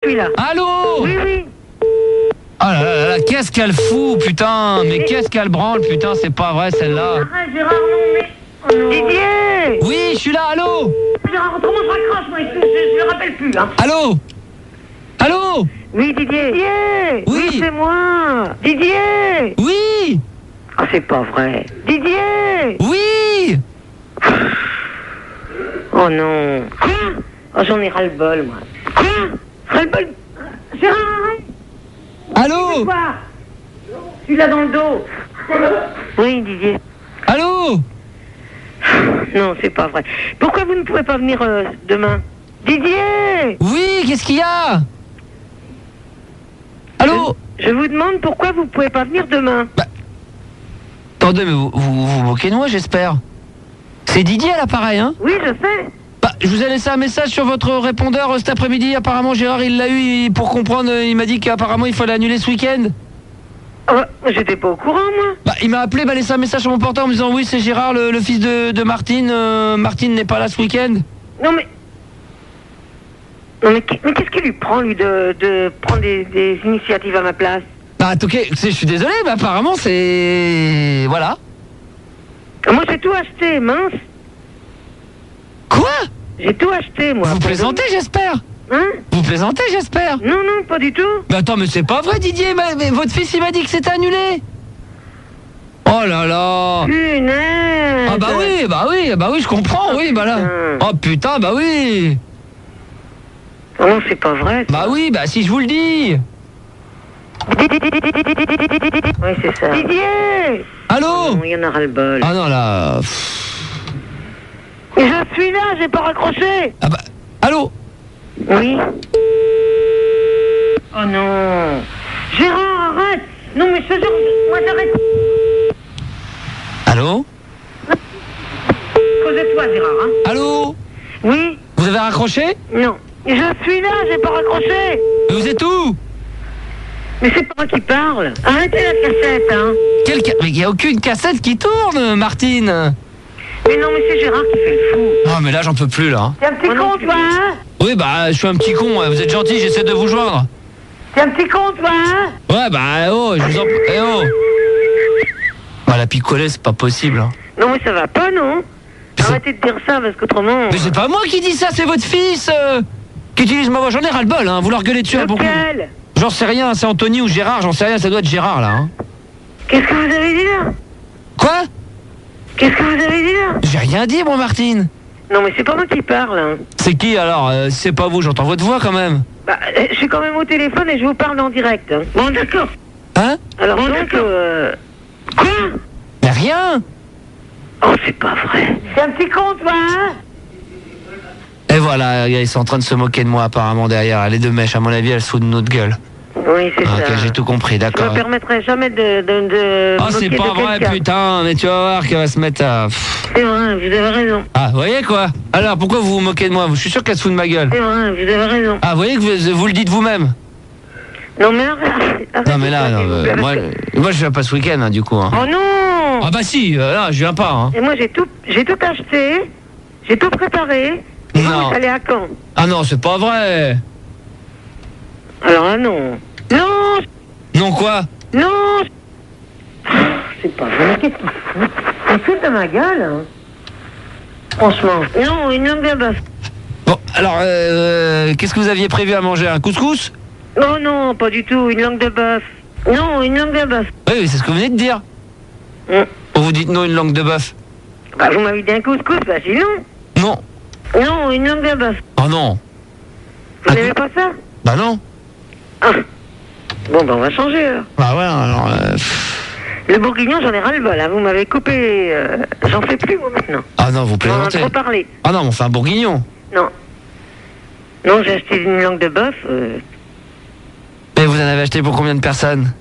suis là. Allô? Oui, oui. Oh là là là, qu'est-ce qu'elle fout, putain. Mais qu'est-ce qu'elle branle, putain, c'est pas vrai celle-là. Arrête, Gérard, non, mais... Oh, non. Didier! Oui, je suis là, allô? Gérard, autrement je raccroche, moi, je le rappelle plus, hein. Allô? Allô? Oui, Didier. Didier! Oui. C'est moi. Didier! Oui? Ah, c'est pas vrai. Didier! Oui? Oh non. Quoi? Oh, j'en ai ras-le-bol, moi. Quoi? Ras-le-bol? Gérard, arrête! Allô? Quoi? Je suis là dans le dos. Oui, Didier. Allô? Non, c'est pas vrai. Pourquoi vous ne pouvez pas venir demain? Didier! Oui, qu'est-ce qu'il y a? Allô? Je vous demande pourquoi vous pouvez pas venir demain. Attendez, mais vous moquez de moi, j'espère. C'est Didier à l'appareil, hein? Oui, je sais. Bah, je vous ai laissé un message sur votre répondeur cet après-midi. Apparemment, Gérard, il l'a eu pour comprendre. Il m'a dit qu'apparemment, il fallait annuler ce week-end. Oh, j'étais pas au courant, moi. Bah, il m'a appelé, m'a laissé un message sur mon portable en me disant oui, c'est Gérard, le fils de Martine. Martine n'est pas là ce week-end. Non, mais... Non, mais qu'est-ce qui lui prend, lui, de prendre des initiatives à ma place? Bah, ok, je suis désolé, mais apparemment, c'est... Voilà. Moi, j'ai tout acheté, mince. Quoi? J'ai tout acheté, moi. Vous plaisantez, j'espère? Hein? Vous plaisantez, j'espère? Non, non, pas du tout. Mais attends, mais c'est pas vrai, Didier, mais votre fils, il m'a dit que c'était annulé. Oh là là. Punaise. Ah bah oui, je comprends, oui, bah là. Oh putain, bah oui. Oh non, c'est pas vrai. Bah oui, bah si je vous le dis. Oui, c'est ça. Didier! Allô? Non, il y en a ras-le-bol. Ah non, là... Mais je suis là, j'ai pas raccroché. Ah bah... Allô? Oui. Oh non. Gérard, arrête. Non, mais je te jure, moi j'arrête. Allô? Cause de toi, Gérard, hein. Allô? Oui? Vous avez raccroché? Non. Je suis là, j'ai pas raccroché. Mais vous êtes où? Mais c'est pas moi qui parle. Arrêtez la cassette, hein. Mais il n'y a aucune cassette qui tourne, Martine. Mais non, mais c'est Gérard qui fait le fou. Ah mais là, j'en peux plus, là. T'es un petit con, toi, hein. Oui, bah, je suis un petit con, ouais. Vous êtes gentil, j'essaie de vous joindre. T'es un petit con, toi, hein. Ouais, bah, oh, je vous en... Eh oh. Bah, la picolée, c'est pas possible, hein. Non, mais ça va pas, non. Arrêtez de dire ça, parce qu'autrement... Mais c'est pas moi qui dis ça, c'est votre fils qui utilise ma voix. J'en ai ras-le-bol, hein. Vous leur gueulez dessus à beaucoup. Lequel? J'en sais rien, c'est Anthony ou Gérard, j'en sais rien, ça doit être Gérard, là, hein. Qu'est-ce que vous avez dit, là? Quoi? Qu'est-ce que vous avez dit, là? J'ai rien dit, moi, Martine. Non, mais c'est pas moi qui parle, hein. C'est qui, alors? Si c'est pas vous, j'entends votre voix, quand même. Bah, je suis quand même au téléphone et je vous parle en direct, hein. Bon, d'accord. Hein? Alors, bon, donc, Quoi? Mais rien. Oh, c'est pas vrai. C'est un petit con, toi, hein? Et voilà, ils sont en train de se moquer de moi, apparemment, derrière. Les deux mèches, à mon avis, elles se foutent de notre gueule. Oui, c'est Ah, ça. ok, j'ai tout compris, Je d'accord. me permettrai jamais de Oh, c'est moquer pas de vrai, quelqu'un. putain, mais tu vas voir qu'elle va se mettre à... C'est vrai, vous avez raison. Ah, vous voyez, quoi? Alors, pourquoi vous vous moquez de moi? Je suis sûr qu'elle se fout de ma gueule. C'est vrai, vous avez raison. Ah, vous voyez que vous le dites vous-même? Non, mais arrête. Non, mais là, non, moi, je viens pas ce week-end, hein, du coup. Hein. Oh non! Ah bah si, là, je viens pas, hein. Et moi, j'ai tout acheté, j'ai tout préparé. Et Non. vous allez à Caen. Ah non, c'est pas vrai. Alors là, non. Non! Non, quoi? Non! C'est pas vrai. Qu'est-ce qu'il fout? Il fout de ma gueule, hein. Franchement. Non, une langue de bœuf. Bon, alors, qu'est-ce que vous aviez prévu à manger? Un couscous? Oh non, pas du tout, une langue de bœuf. Non, une langue de bœuf. Oui, c'est ce que vous venez de dire. Vous dites non, une langue de bœuf. Bah, vous m'avez dit un couscous, bah sinon. Non. Non, une langue de bœuf. Oh non. Vous n'avez pas ça? Bah non. Ah. Bon, bah on va changer, alors. Bah ouais, alors... Le bourguignon, j'en ai ras-le-bol, hein. Vous m'avez coupé... J'en fais plus, moi, maintenant. Ah non, vous On en a plaisantez. trop parlé. Ah non, mais on fait un bourguignon. Non. Non, j'ai acheté une langue de bœuf. Et vous en avez acheté pour combien de personnes?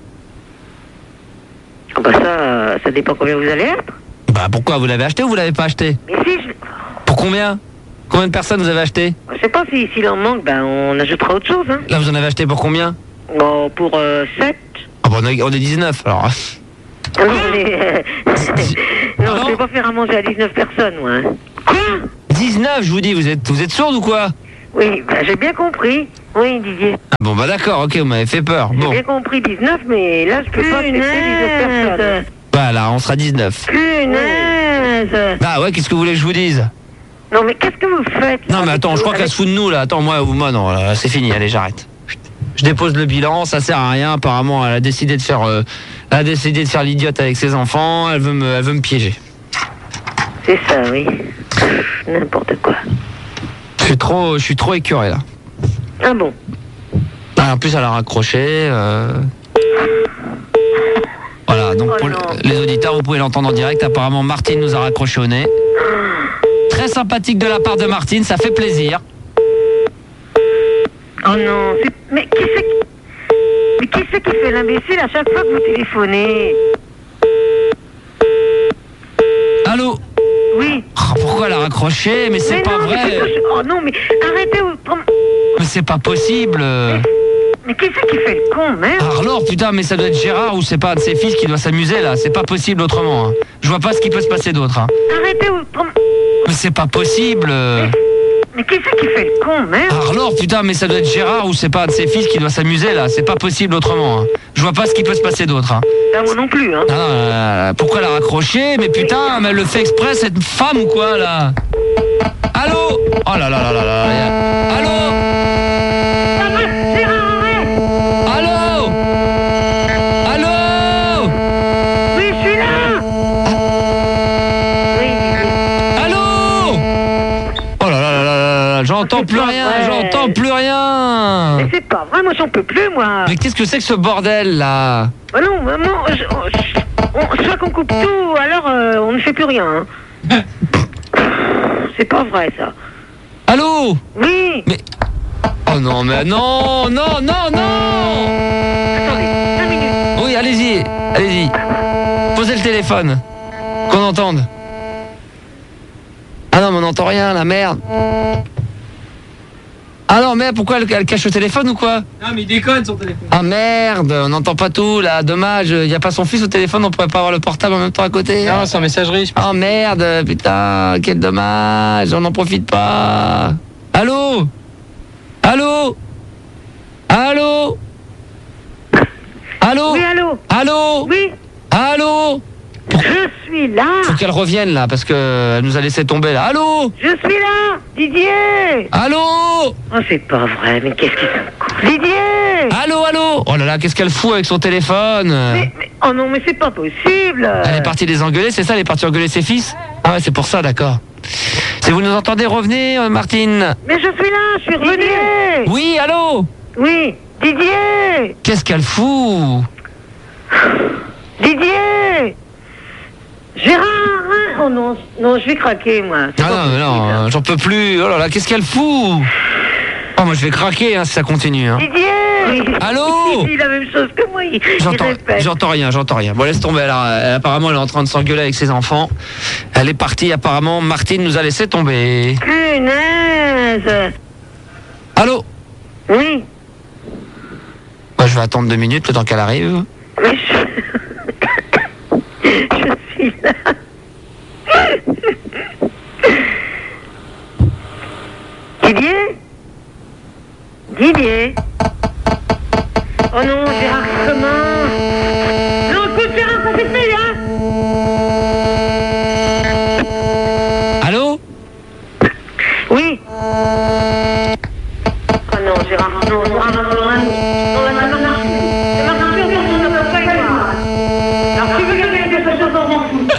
Ah bah ça dépend combien vous allez être. Bah pourquoi? Vous l'avez acheté ou vous l'avez pas acheté? Mais si, Pour combien? Combien de personnes vous avez acheté? je sais pas s'il en manque, ben on ajoutera autre chose, hein. Là, vous en avez acheté pour combien? Bon, pour 7. Ah bah on est 19, alors. Ah non, mais... non, non je vais pas faire à manger à 19 personnes, moi. Hein. Quoi? 19, je vous dis, vous êtes sourde ou quoi? Oui, ben j'ai bien compris. Oui, Didier. Ah, bon, bah d'accord, ok, vous m'avez fait peur. J'ai Bon, bien compris 19, mais là, je peux pas accepter 19 personnes. voilà, on sera 19. Punaise. Ah ouais, qu'est-ce que vous voulez que je vous dise? Non, mais qu'est-ce que vous faites là, Non, mais attends, je crois qu'elle se fout de nous, là. Attends, moi non, là, c'est fini, allez, j'arrête. Je dépose le bilan, ça sert à rien. Apparemment, elle a décidé de faire l'idiote avec ses enfants. Elle veut me piéger. C'est ça, oui. N'importe quoi. Je suis trop écœuré, là. Ah bon? Ah, en plus, elle a raccroché. Voilà, donc pour les auditeurs, vous pouvez l'entendre en direct. Apparemment, Martine nous a raccroché au nez. Très sympathique de la part de Martine, ça fait plaisir. Oh non, mais qui c'est qui fait l'imbécile à chaque fois que vous téléphonez? Allô? Oui. Oh, pourquoi elle a raccroché? Mais c'est pas non, vrai. Oh non, mais arrêtez. Mais c'est pas possible. Mais qui c'est qui fait le con, merde? Ah, alors, putain, mais ça doit être Gérard ou c'est pas un de ses fils qui doit s'amuser là. C'est pas possible autrement. Hein. Je vois pas ce qui peut se passer d'autre. Hein. Arrêtez. Mais c'est pas possible. Mais qui c'est qui fait le con, merde? Ah, alors, putain, mais ça doit être Gérard ou c'est pas un de ses fils qui doit s'amuser là. C'est pas possible autrement. Hein. Je vois pas ce qui peut se passer d'autre. Hein. Là, moi non plus, hein. Ah, pourquoi elle a raccroché? Mais putain, mais elle le fait exprès cette femme ou quoi là? Allô? Oh là là là là là. Allô? Allô? Allô? Oui, je suis là. Oui, Allô? Oh là là là là là, j'entends plus rien, j'entends plus rien. mais c'est pas vrai, moi j'en peux plus, moi. Mais qu'est-ce que c'est que ce bordel là? Bah non, maman, soit qu'on coupe tout, alors on ne fait plus rien. Hein. C'est pas vrai, ça. Allô? Oui. Mais... Oh non, mais non, non, non, non! Attendez, 5 minutes. Oui, allez-y, allez-y. Posez le téléphone. Qu'on entende. Ah non, mais on n'entend rien, la merde. Ah non, mais pourquoi elle cache le téléphone ou quoi? Non, mais il déconne son téléphone. Ah merde, on n'entend pas tout là, dommage. Il n'y a pas son fils au téléphone, on pourrait pas avoir le portable en même temps à côté. Non, c'est en messagerie, je pense. Oh merde, putain, quel dommage, on n'en profite pas. Allô? Allô? Allô? Allô? Oui, allô? Allô? Oui, Allô? je suis là. Faut qu'elle revienne là, parce qu'elle nous a laissé tomber là. Allô? Je suis là, Didier. Allô? Oh, c'est pas vrai, mais qu'est-ce qu'ils sont cons. Didier. Allô, allô? Oh là là, qu'est-ce qu'elle fout avec son téléphone? Oh non, mais c'est pas possible. Elle est partie les engueuler, c'est ça? Elle est partie engueuler ses fils? Ah ouais, c'est pour ça, d'accord. Si vous nous entendez, revenez, Martine. Mais je suis là, je suis revenu. Oui, allô? Oui, Didier. Qu'est-ce qu'elle fout? Didier. Gérard. Oh non, non, je vais craquer, moi. C'est Ah pas non, mais possible. non, j'en peux plus. Oh là là, qu'est-ce qu'elle fout? Oh, moi je vais craquer hein, si ça continue. Hein. Didier. Allô? Il dit la même chose que moi. Il répète. J'entends rien. Bon, laisse tomber. Apparemment, elle est en train de s'engueuler avec ses enfants. Elle est partie. Apparemment, Martine nous a laissé tomber. Punaise. Allô? Oui. Moi, je vais attendre 2 minutes le temps qu'elle arrive. Mais je suis là. Didier? Didier? Oh non, Gérard, comment? Non, écoute, Gérard, ça c'est fait, hein? Allô? Oui. Oh non, Gérard, non, Gérard, non, là, ça marche plus. Ça marche plus, on ne peut pas y croire. Alors, tu veux gagner quelque chose, on s'en fout.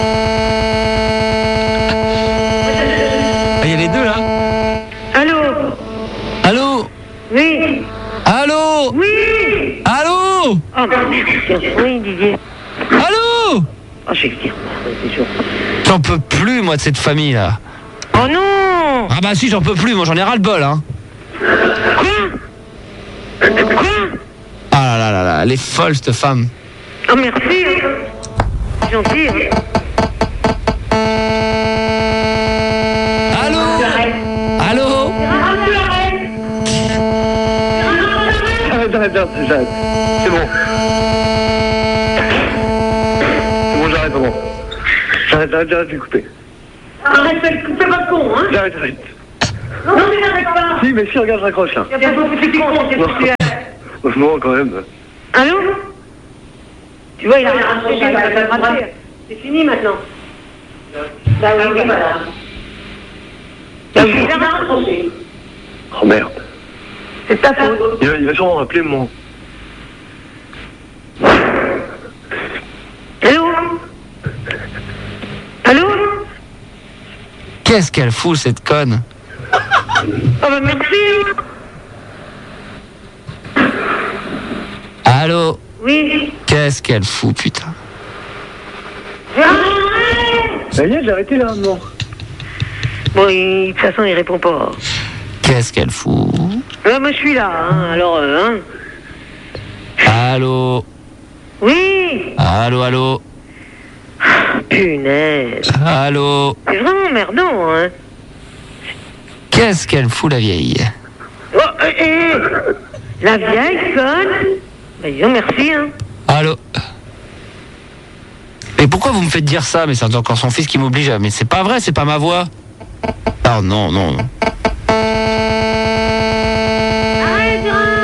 Il y a les deux là. Allô? Allô? Oui. Allô? Oui. Allô? Oh, merde. Oui, Didier. Allô? Oh, je vais le dire, c'est sûr. J'en peux plus moi de cette famille là. Oh non! Ah bah si, j'en peux plus. Moi, j'en ai ras le bol hein. Quoi? Quoi? Ah là là là là, elle est folle cette femme. Oh, merci. C'est gentil. Hein. Allô? Allô? J'arrête. C'est bon. C'est bon, j'arrête, bon. J'arrête, j'ai coupé. Arrête, fais pas de con, hein? J'arrête. Non, mais n'arrête pas. Si, mais si, regarde, je raccroche là. Il y a pas beaucoup de con, qu'est-ce que tu as? Non, quand même. Allô? Tu vois, il a raccroché, il va le rater. C'est fini maintenant. Bah oui, voilà. Bah oui, il a raccroché. Oh merde. C'est ta faute. Il va sûrement m'appeler, mon. Allô? Allô? Qu'est-ce qu'elle fout, cette conne? Oh bah merci. Allô? Oui. Qu'est-ce qu'elle fout, putain? Ça y est, j'ai arrêté là, non. Bon, de toute façon, il répond pas. Qu'est-ce qu'elle fout? Moi, je suis là, hein, alors, hein. Allô? Oui. Allô, allô? Punaise. Allô? C'est vraiment merdant, hein. Qu'est-ce qu'elle fout, la vieille? Oh, la vieille conne. Bah, disons merci, hein. Allô? Mais pourquoi vous me faites dire ça? Mais c'est encore son fils qui m'oblige à... Mais c'est pas vrai, c'est pas ma voix. Ah non, non. Arrête,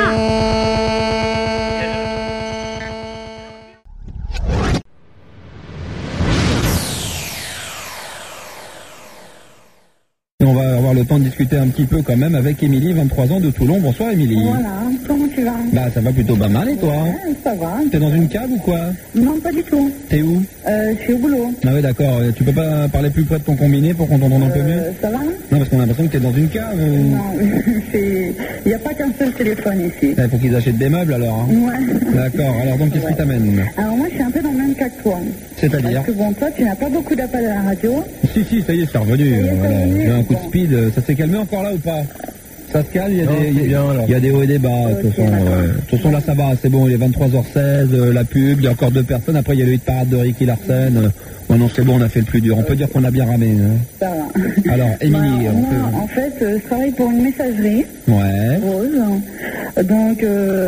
Et on va avoir le temps de discuter un petit peu quand même avec Émilie, 23 ans de Toulon. Bonsoir Émilie. Voilà, comment tu vas? Bah ça va plutôt pas mal et toi? Ouais, ça va. T'es dans une cave ou quoi? Non, pas du tout. T'es où? Je suis au boulot. Ah ouais d'accord, tu peux pas parler plus près de ton combiné pour qu'on t'entende un peu mieux? Ça va? Non parce qu'on a l'impression que t'es dans une cave. Non, il n'y a pas qu'un seul téléphone ici. Il faut qu'ils achètent des meubles alors. Hein. Ouais. D'accord, alors donc qu'est-ce qui t'amène? Alors moi, je suis un peu dans le même cas que toi. C'est-à-dire? Parce que bon, toi, tu n'as pas beaucoup d'appels à la radio. Si, ça y est, c'est revenu. Ça y est, Voilà. c'est revenu. J'ai un coup de Bon. speed, ça s'est calmé encore là ou pas? Ça se calme, il y a des hauts et des bas, de toute façon. d'accord. De toute façon, là, ça va, c'est bon, il est 23h16, la pub, il y a encore 2 personnes, après il y a le hit parade de Ricky Larsen. Non, c'est bon, on a fait le plus dur. On peut dire qu'on a bien ramé. Hein. Ça va. Alors, Émilie, Moi, en fait, je travaille pour une messagerie. Ouais. Rose. Donc,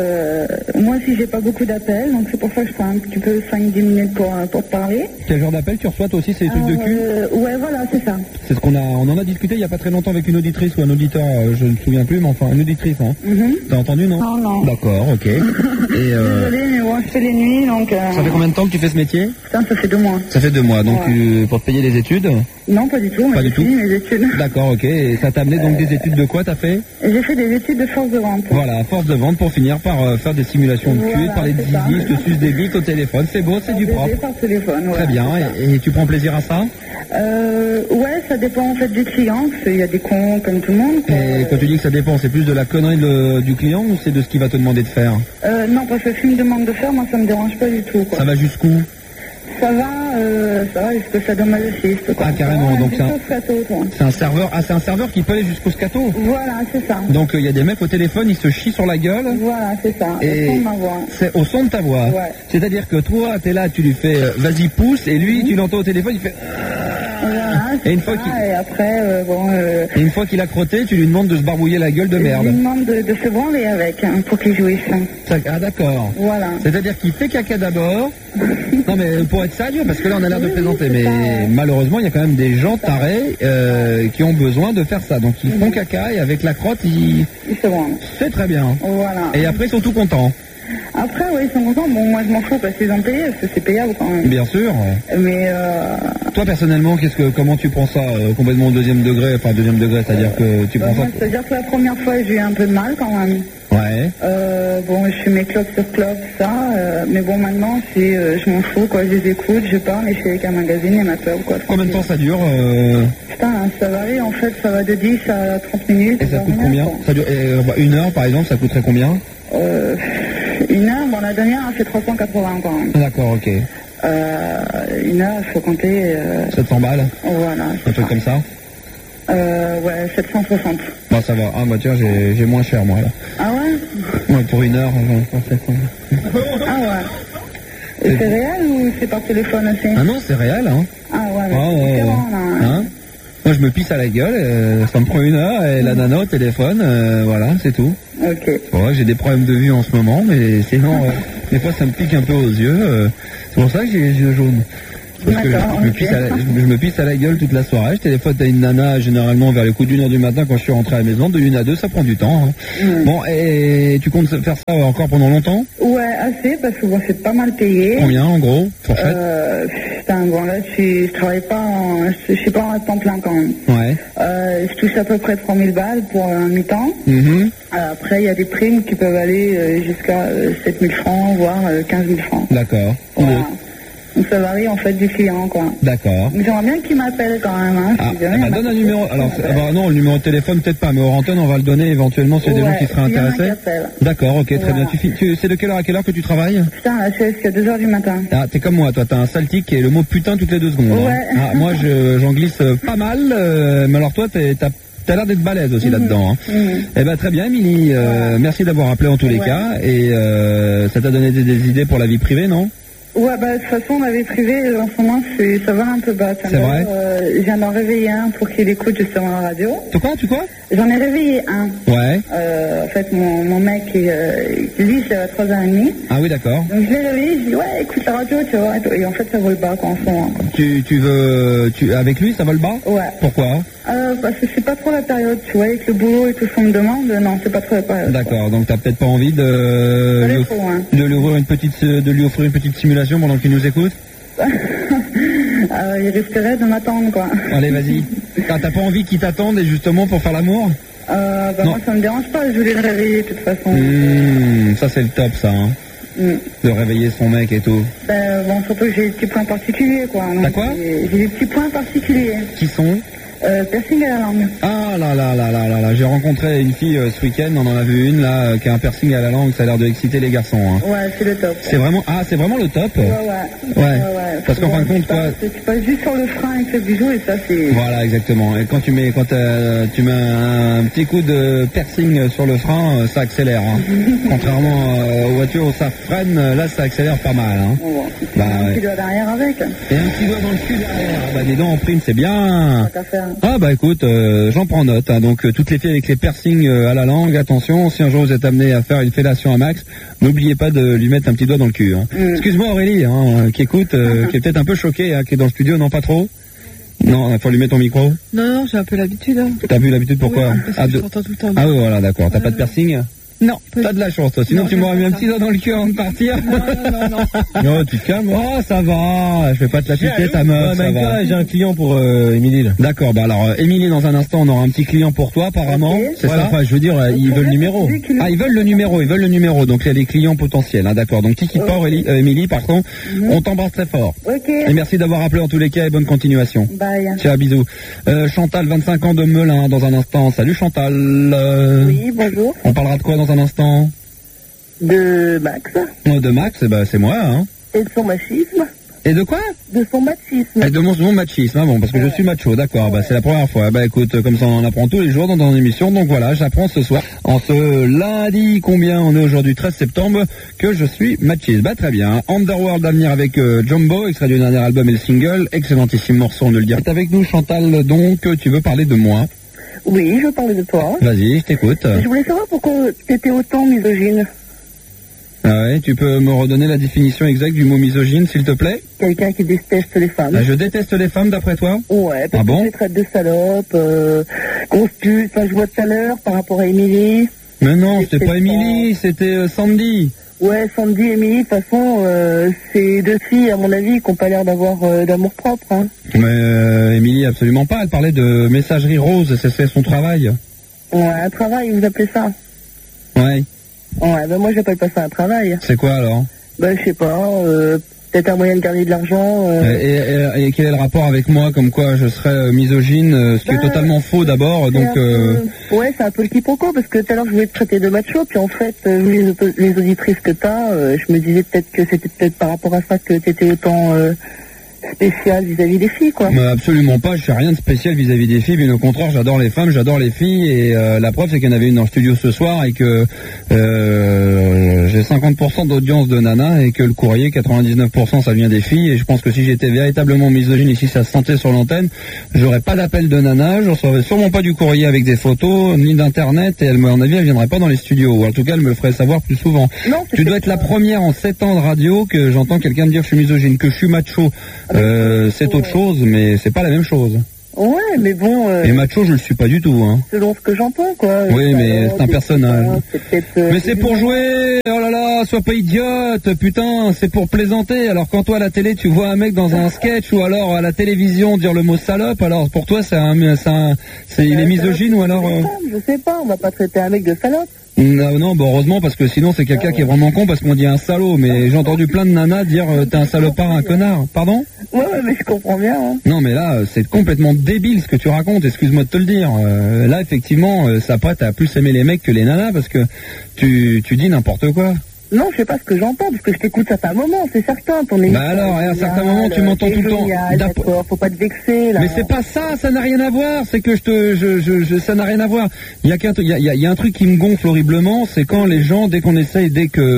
moi aussi, j'ai pas beaucoup d'appels, donc c'est pour ça que je prends un petit peu 5-10 minutes pour te parler. Quel genre d'appel tu reçois toi aussi, c'est des trucs de cul? Ouais, voilà, c'est ça. C'est ce on en a discuté il y a pas très longtemps avec une auditrice ou un auditeur, je ne me souviens plus, mais enfin, une auditrice, hein. T'as entendu, non? Non. D'accord, ok. Et Désolée, mais bon, je fais les nuits, donc... ça fait combien de temps que tu fais ce métier? Putain, ça fait 2 mois. Ça fait 2 mois, donc Ouais. pour te payer les études? Non, pas du tout, Pas mais du j'ai tout. fini mes études. D'accord, ok. Et ça t'a amené donc des études de quoi t'as fait? J'ai fait des études de force de vente. Voilà, force de vente pour finir par faire des simulations de cul, Voilà, parler de c'est ça. zizi, je te suce des bites au téléphone, c'est beau, c'est du propre. Par téléphone, Très ouais, bien, c'est ça. et tu prends plaisir à ça? Ouais, ça dépend en fait du client, parce qu'il y a des cons comme tout le monde. Quoi. Et quand tu dis que ça dépend, c'est plus de la connerie du client ou c'est de ce qu'il va te demander de faire? Non, parce que s'il me demande de faire, moi ça me dérange pas du tout. Quoi. Ça va jusqu'où? Ça va jusqu'au sadomasochisme. Quoi. Ah, carrément, donc c'est un... c'est un serveur, c'est un serveur qui peut aller jusqu'au scato. Voilà, c'est ça. Donc il y a des mecs au téléphone, ils se chient sur la gueule. Voilà, c'est ça. Et au son de ma voix. c'est au son de ta voix. Ouais. C'est-à-dire que toi, t'es là, tu lui fais vas-y pousse, et lui, tu l'entends au téléphone, il fait. Voilà, Et une c'est fois ça. qu'il- Et après, Et une fois qu'il a crotté, tu lui demandes de se barbouiller la gueule de je merde. lui demande de se branler avec, hein, pour qu'il jouisse. Ah d'accord. Voilà. C'est-à-dire qu'il fait caca d'abord. Non mais pour être sérieux, parce que là on a l'air de Oui, plaisanter, c'est mais ça. malheureusement il y a quand même des gens tarés qui ont besoin de faire ça. Donc ils font caca et avec la crotte, Il se branle. c'est très bien. Voilà. Et après ils sont tout contents. Après, oui, ils sont contents. Bon, moi, je m'en fous parce qu'ils ont payé, parce que c'est payable quand même. Bien sûr. Mais, Toi personnellement, comment tu prends ça complètement au deuxième degré? Enfin deuxième degré, c'est-à-dire que tu prends moi, ça. c'est-à-dire que la première fois, j'ai eu un peu de mal quand même. Ouais. Bon, je fais mes clopes sur clopes, ça. Mais bon, maintenant, je m'en fous, quoi. Je les écoute, je parle et je fais avec un magazine et ma clope, quoi. Combien de temps ça dure Putain, ça varie, en fait, ça va de 10 à 30 minutes. Et ça coûte rien, combien? quoi. Ça dure, 1 heure par exemple, ça coûterait combien? 1 heure, bon, la dernière, elle fait 380 quand même. D'accord, ok. 1 heure, il faut compter. 700 balles, Voilà. un truc comme ça. Ouais, 760. Bah ça va. Ah bah tiens, j'ai moins cher moi là. Ah ouais? Ouais, pour 1 heure, j'en pense 700. Ah ouais. Et c'est réel ou c'est par téléphone aussi? Ah non, c'est réel, hein. Ah ouais, mais Ah, c'est ouais, différent là. Hein. Moi je me pisse à la gueule, ça me prend 1 heure et la nana au téléphone, voilà, c'est tout. Ok. Ouais, j'ai des problèmes de vue en ce moment, mais sinon, des fois ça me pique un peu aux yeux. C'est pour ça que j'ai les yeux jaunes. Parce que D'accord, je me ok. je me pisse à la gueule toute la soirée. Je téléphone à une nana généralement vers le coup d'1h du matin quand je suis rentré à la maison. De 1 à 2, ça prend du temps. Hein. Bon, et tu comptes faire ça encore pendant longtemps? Ouais, assez, parce que bon, c'est pas mal payé. Combien en gros? Fourchette? Putain, bon là, je travaille pas je suis pas en temps plein quand même. Ouais. Je touche à peu près 3000 balles pour un mi-temps. Mhm. Après, il y a des primes qui peuvent aller jusqu'à 7000 francs, voire 15 000 francs. D'accord. Voilà. Donc ça varie en fait du client, quoi. D'accord. Mais j'aimerais bien qu'il m'appelle quand même, hein. Ah, si jamais il y en a donne un qui numéro. Alors, bah, non, le numéro de téléphone peut-être pas, mais hors antenne on va le donner éventuellement s'il y a des gens qui seraient s'il y en a qui intéressés. appellent. D'accord, ok, très Voilà. bien. C'est de quelle heure à quelle heure que tu travailles? Putain, là, je suis jusqu'à 2h du matin. Ah, t'es comme moi, toi, t'as un sale tic qui est le mot putain toutes les 2 secondes. Ouais. Hein. Ah, moi, j'en glisse pas mal, mais alors toi, t'as l'air d'être balèze aussi là-dedans. Hein. Eh ben très bien, Émilie. Merci d'avoir appelé en tous les cas. Et ça t'a donné des idées pour la vie privée, non? Ouais, bah, de toute façon, la vie privée, en ce moment, ça va un peu bas. C'est vrai? Je viens d'en réveiller un pour qu'il écoute justement la radio. Tu quoi? J'en ai réveillé un. Ouais. En fait, mon mec, lui, c'est à 3h30. Ah oui, d'accord. Donc, je l'ai réveillé, je dis, ouais, écoute la radio, tu vois. Et en fait, ça vaut le bas, quoi, en ce moment. Avec lui, ça va le bas? Ouais. Pourquoi? Parce que c'est pas trop la période, tu vois, avec le boulot et tout ce qu'on me demande, non, c'est pas trop la période. D'accord, donc t'as peut-être pas envie de lui offrir une petite simulation pendant qu'il nous écoute? Il risquerait de m'attendre, quoi. Allez, vas-y. T'as pas envie qu'il t'attende et justement pour faire l'amour? Moi, ça me dérange pas, je voulais le réveiller, de toute façon. Ça, c'est le top, ça, hein. De réveiller son mec et tout. Bon, surtout que j'ai des petits points particuliers, quoi. T'as quoi? J'ai des petits points particuliers. Qui sont? Piercing à la langue. Ah là, j'ai rencontré une fille ce week-end, on en a vu une là qui a un piercing à la langue, ça a l'air de exciter les garçons. Hein. Ouais, c'est le top. C'est vraiment le top. Ouais. Parce qu'en fin de compte, toi, tu passes juste sur le frein avec le bijou et ça c'est. Voilà, exactement. Et quand tu mets un petit coup de piercing sur le frein, ça accélère. Hein. Contrairement aux voitures où ça freine, là ça accélère pas mal. Hein. Un petit doigt derrière avec. Et un petit doigt dans le cul derrière. Bah dis donc en prime, c'est bien. Tant qu'à faire. Ah bah écoute, j'en prends note. Hein. Donc toutes les filles avec les piercings à la langue, attention, si un jour vous êtes amené à faire une fellation à Max, n'oubliez pas de lui mettre un petit doigt dans le cul. Hein. Excuse-moi Aurélie, hein, qui écoute, qui est peut-être un peu choquée, hein, qui est dans le studio, non pas trop? Non, il faut lui mettre ton micro. Non, j'ai un peu l'habitude. Hein. T'as vu l'habitude, pourquoi? Parce que je t'entends tout le temps. Ah oui, voilà, d'accord. T'as pas de piercing? Non. T'as de la chance, toi. Sinon, tu m'aurais mis un petit doigt dans le cul avant de partir. Non. Non, tu te calmes. Oh, ça va. Je vais pas te la piquer, ta meuf. Ça va. J'ai un client pour Émilie. D'accord. Bah alors, Émilie, dans un instant, on aura un petit client pour toi, apparemment. Okay. C'est ça. Enfin, je veux dire, ils veulent le numéro. Ah, ils veulent le numéro. Donc, il y a les clients potentiels. Hein, d'accord. Donc, qui quitte pas, Émilie, par contre. On t'embrasse très fort. Ok. Et merci d'avoir appelé en tous les cas et bonne continuation. Bye. Ciao, bisous. Chantal, 25 ans de Melun, dans un instant. Salut Chantal. Oui, bonjour. On parlera de quoi dans un instant? De Max. De Max, bah, c'est moi, hein. Et de son machisme. Et de quoi? De son machisme. Et de mon machisme, hein, bon, parce que je suis macho, d'accord, bah, c'est la première fois. Bah, écoute, comme ça, on en apprend tous les jours dans ton émission, donc voilà, j'apprends ce soir, en ce lundi, combien on est aujourd'hui, 13 septembre, que je suis machiste. Bah, très bien. Underworld à venir avec Jumbo, extrait du dernier album et le single, excellentissime morceau, on ne le dire. C'est avec nous, Chantal, donc, tu veux parler de moi? Oui, je parlais de toi. Vas-y, je t'écoute. Je voulais savoir pourquoi t'étais autant misogyne. Ah ouais, tu peux me redonner la définition exacte du mot misogyne, s'il te plaît? Quelqu'un qui déteste les femmes. Je déteste les femmes, d'après toi? Ouais, parce que tu les traites de salopes, grosse pute, enfin, je vois tout à l'heure par rapport à Émilie. Mais non, c'était pas Émilie, c'était Sandy. Ouais, Sandy et Émilie, de toute façon, c'est deux filles, à mon avis, qui n'ont pas l'air d'avoir d'amour propre. Hein. Mais Émilie, absolument pas. Elle parlait de messagerie rose, c'est son travail. Ouais, un travail, vous appelez ça? Ouais. Ouais, ben moi, j'appelle pas ça un travail. C'est quoi alors? Ben, je sais pas, peut-être un moyen de gagner de l'argent. Et quel est le rapport avec moi, comme quoi je serais misogyne, ce qui est totalement faux d'abord, donc... Ouais, c'est un peu le quiproquo, parce que tout à l'heure je voulais te traiter de macho, puis en fait, vu les auditrices que t'as, je me disais peut-être que c'était peut-être par rapport à ça que t'étais autant spécial vis-à-vis des filles, quoi. Absolument pas, je fais rien de spécial vis-à-vis des filles, bien au contraire, j'adore les femmes, j'adore les filles, et la preuve c'est qu'il y en avait une dans le studio ce soir, et que 50% d'audience de nana et que le courrier, 99% ça vient des filles. Et je pense que si j'étais véritablement misogyne ici, ça se sentait sur l'antenne, j'aurais pas d'appel de nana, je recevrais sûrement pas du courrier avec des photos, ni d'internet, et elle, à mon avis, elle viendrait pas dans les studios. Ou en tout cas, elle me le ferait savoir plus souvent. Non, Tu dois être la première en 7 ans de radio que j'entends quelqu'un me dire que je suis misogyne, que je suis macho. C'est autre chose, mais c'est pas la même chose. Ouais, mais bon... Et macho, je le suis pas du tout, hein. Selon ce que j'entends, quoi. Oui, mais c'est un personnage. C'est peut-être... Mais c'est pour jouer. Oh là là, sois pas idiote, putain, c'est pour plaisanter. Alors quand toi à la télé tu vois un mec dans un sketch ou alors à la télévision dire le mot salope, alors pour toi il est misogyne ou alors Je sais pas, on va pas traiter un mec de salope. Non, bon, heureusement, parce que sinon c'est quelqu'un qui est vraiment con parce qu'on dit un salaud, mais j'ai entendu plein de nanas dire t'es un salopard, un connard. Pardon? Ouais, mais je comprends bien. Hein. Non, mais là, c'est complètement débile ce que tu racontes, excuse-moi de te le dire. Là, effectivement, ça prête à plus aimer les mecs que les nanas parce que tu dis n'importe quoi. Non, je sais pas ce que j'entends, parce que je t'écoute à un moment, c'est certain. Ton émission, bah alors, à un certain moment, tu m'entends tout le temps. D'accord, faut pas te vexer, là. Mais c'est pas ça n'a rien à voir, c'est que ça n'a rien à voir. Il y a un truc qui me gonfle horriblement, c'est quand les gens, dès qu'on essaye,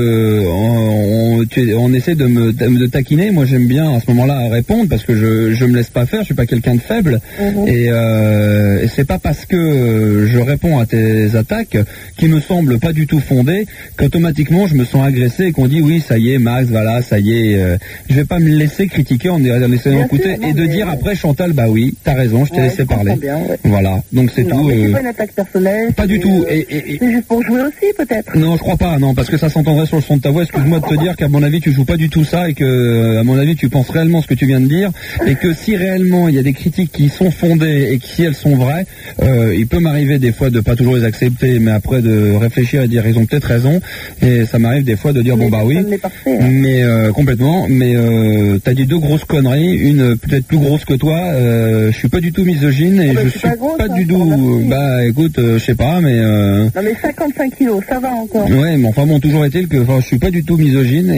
on essaie de me taquiner, moi j'aime bien à ce moment-là répondre, parce que je me laisse pas faire, je suis pas quelqu'un de faible, et c'est pas parce que je réponds à tes attaques, qui me semblent pas du tout fondées, qu'automatiquement je me sens agressé et qu'on dit oui ça y est Max, voilà ça y est, je vais pas me laisser critiquer en essayant d'écouter et de dire après Chantal bah oui t'as raison, je t'ai laissé parler bien, voilà, donc c'est tout. C'est pas une attaque personnelle, pas du tout, c'est juste pour jouer aussi peut-être. Non, je crois pas, non, parce que ça s'entendrait sur le son de ta voix. Excuse-moi de te dire qu'à mon avis tu joues pas du tout ça et que à mon avis tu penses réellement ce que tu viens de dire et que si réellement il y a des critiques qui sont fondées et que si elles sont vraies, il peut m'arriver des fois de pas toujours les accepter, mais après de réfléchir et dire ils ont peut-être raison, et ça m'arrive des fois de dire bon bah oui, mais complètement, mais t'as dit deux grosses conneries, une peut-être plus grosse que toi, je suis pas du tout misogyne et je suis pas du tout, bah écoute, je sais pas, mais non mais 55 kilos, ça va encore. Ouais, mais enfin bon, toujours est-il que je suis pas du tout misogyne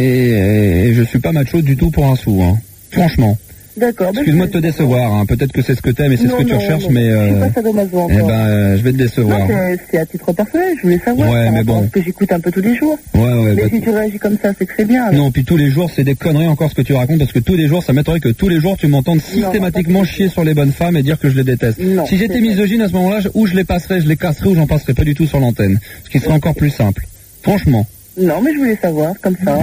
et je suis pas macho du tout pour un sou, hein. Franchement. D'accord. Excuse-moi de te décevoir, hein. Peut-être que c'est ce que t'aimes et c'est ce que tu recherches, mais je suis pas sadomaso encore. Eh ben, je vais te décevoir. Non, c'est à titre personnel, je voulais savoir. Ouais, mais bon. Parce que j'écoute un peu tous les jours. Ouais, mais si tu réagis comme ça, c'est que c'est bien. Non, puis tous les jours, c'est des conneries encore ce que tu racontes, parce que tous les jours, ça m'étonnerait que tous les jours, tu m'entendes systématiquement chier sur les bonnes femmes et dire que je les déteste. Non, si j'étais misogyne à ce moment-là, ou je les passerais, je les casserais, ou j'en passerais pas du tout sur l'antenne. Ce qui serait encore plus simple. Franchement. Non, mais je voulais savoir, comme ça.